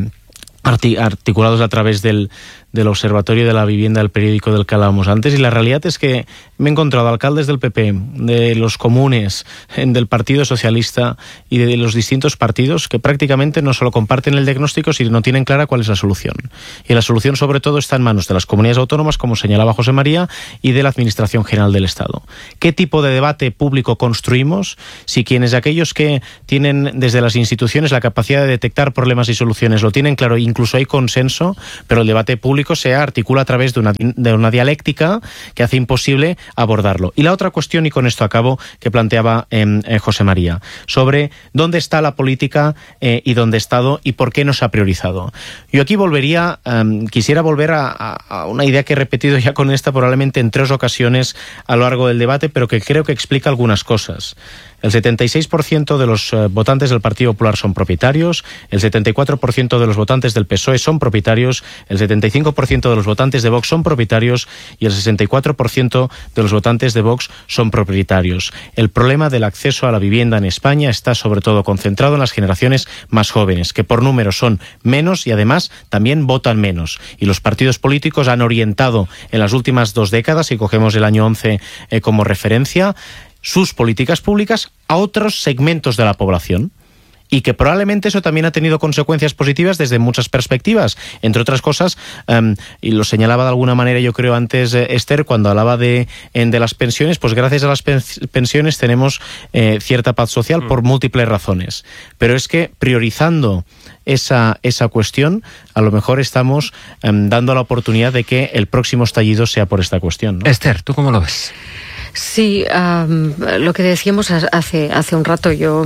articulados a través del Observatorio de la Vivienda, del periódico del que hablábamos antes, y la realidad es que me he encontrado alcaldes del PP, de los comunes, del Partido Socialista y de los distintos partidos que prácticamente no solo comparten el diagnóstico, sino no tienen clara cuál es la solución. Y la solución sobre todo está en manos de las comunidades autónomas, como señalaba José María, y de la Administración General del Estado. ¿Qué tipo de debate público construimos si quienes aquellos que tienen desde las instituciones la capacidad de detectar problemas y soluciones lo tienen claro, incluso hay consenso, pero el debate público se articula a través de una dialéctica que hace imposible abordarlo? Y la otra cuestión, y con esto acabo, que planteaba José María, sobre dónde está la política y dónde ha estado y por qué no se ha priorizado. Yo aquí quisiera volver a una idea que he repetido ya con esta probablemente en 3 ocasiones a lo largo del debate, pero que creo que explica algunas cosas. El 76% de los votantes del Partido Popular son propietarios, el 74% de los votantes del PSOE son propietarios, el 75% de los votantes de Vox son propietarios y el 64% de los votantes de Vox son propietarios. El problema del acceso a la vivienda en España está sobre todo concentrado en las generaciones más jóvenes, que por número son menos y además también votan menos. Y los partidos políticos han orientado en las últimas 2 décadas, si cogemos el año 11 como referencia, sus políticas públicas a otros segmentos de la población. Y que probablemente eso también ha tenido consecuencias positivas desde muchas perspectivas. Entre otras cosas, y lo señalaba de alguna manera yo creo antes Esther, cuando hablaba de las pensiones, pues gracias a las pensiones tenemos cierta paz social por múltiples razones. Pero es que priorizando esa cuestión, a lo mejor estamos dando la oportunidad de que el próximo estallido sea por esta cuestión, ¿no? Esther, ¿tú cómo lo ves? Sí, lo que decíamos hace un rato, yo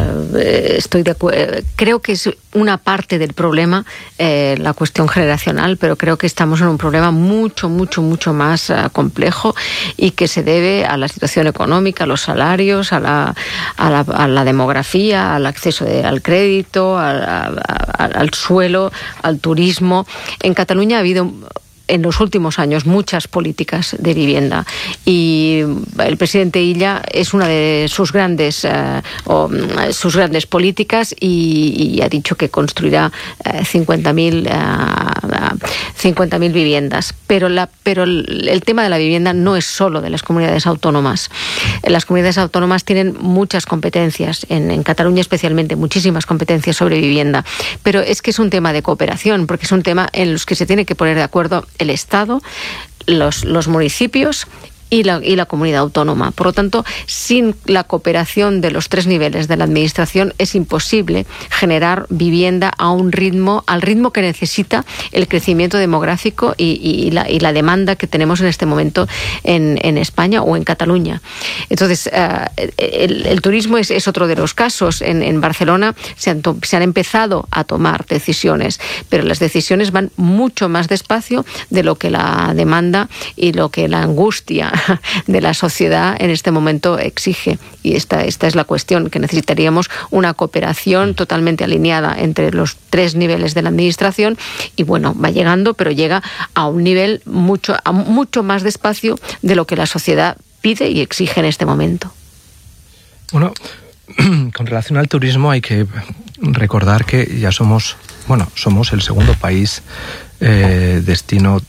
estoy de acuerdo. Creo que es una parte del problema la cuestión generacional, pero creo que estamos en un problema mucho mucho más complejo y que se debe a la situación económica, a los salarios, a la demografía, al acceso al crédito, al suelo, al turismo. En Cataluña ha habido en los últimos años muchas políticas de vivienda y el presidente Illa es una de sus grandes políticas y ha dicho que construirá 50.000 viviendas. Pero el tema de la vivienda no es solo de las comunidades autónomas. Las comunidades autónomas tienen muchas competencias, en Cataluña especialmente, muchísimas competencias sobre vivienda. Pero es que es un tema de cooperación, porque es un tema en los que se tiene que poner de acuerdo el Estado, los municipios y la comunidad autónoma. Por lo tanto, sin la cooperación de los 3 niveles de la administración es imposible generar vivienda al ritmo que necesita el crecimiento demográfico y la demanda que tenemos en este momento en España o en Cataluña. Entonces, el turismo es otro de los casos. En Barcelona se han empezado a tomar decisiones, pero las decisiones van mucho más despacio de lo que la demanda y lo que la angustia de la sociedad en este momento exige. Y esta es la cuestión, que necesitaríamos una cooperación totalmente alineada entre los 3 niveles de la administración, y bueno, va llegando, pero llega a un nivel mucho más despacio de lo que la sociedad pide y exige en este momento. Bueno, con relación al turismo hay que recordar que ya somos el segundo país destino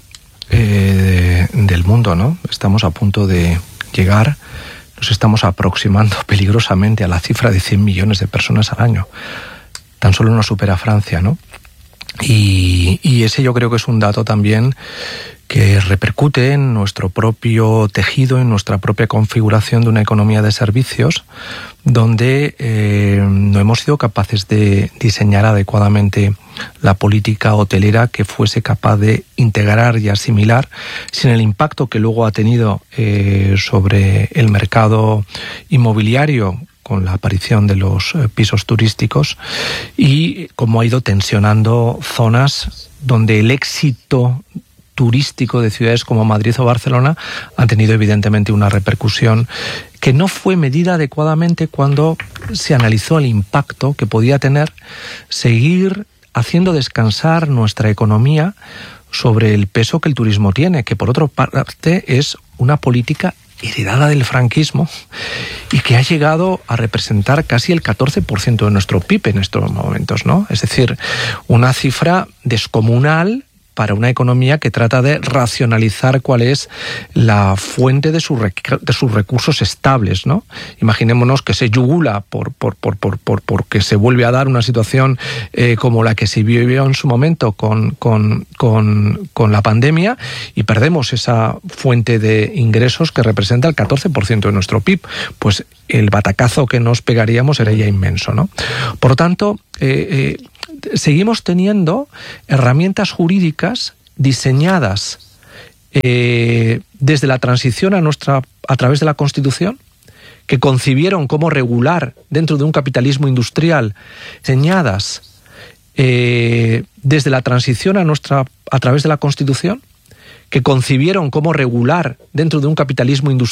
del mundo, ¿no? Estamos a punto de llegar, nos estamos aproximando peligrosamente a la cifra de 100 millones de personas al año. Tan solo nos supera Francia, ¿no? Y ese yo creo que es un dato también que repercute en nuestro propio tejido, en nuestra propia configuración de una economía de servicios, donde no hemos sido capaces de diseñar adecuadamente la política hotelera que fuese capaz de integrar y asimilar, sin el impacto que luego ha tenido sobre el mercado inmobiliario, con la aparición de los pisos turísticos, y cómo ha ido tensionando zonas donde el éxito turístico de ciudades como Madrid o Barcelona han tenido evidentemente una repercusión que no fue medida adecuadamente cuando se analizó el impacto que podía tener seguir haciendo descansar nuestra economía sobre el peso que el turismo tiene, que por otra parte es una política heredada del franquismo y que ha llegado a representar casi el 14% de nuestro PIB en estos momentos, ¿no? Es decir, una cifra descomunal para una economía que trata de racionalizar cuál es la fuente de sus recursos estables, ¿no? Imaginémonos que se yugula porque se vuelve a dar una situación como la que se vivió en su momento con la pandemia, y perdemos esa fuente de ingresos que representa el 14% de nuestro PIB. Pues el batacazo que nos pegaríamos sería inmenso, ¿no? Por lo tanto, seguimos teniendo herramientas jurídicas diseñadas desde la transición a través de la Constitución, que concibieron cómo regular dentro de un capitalismo industrial, diseñadas desde la transición a través de la Constitución, que concibieron cómo regular dentro de un capitalismo industrial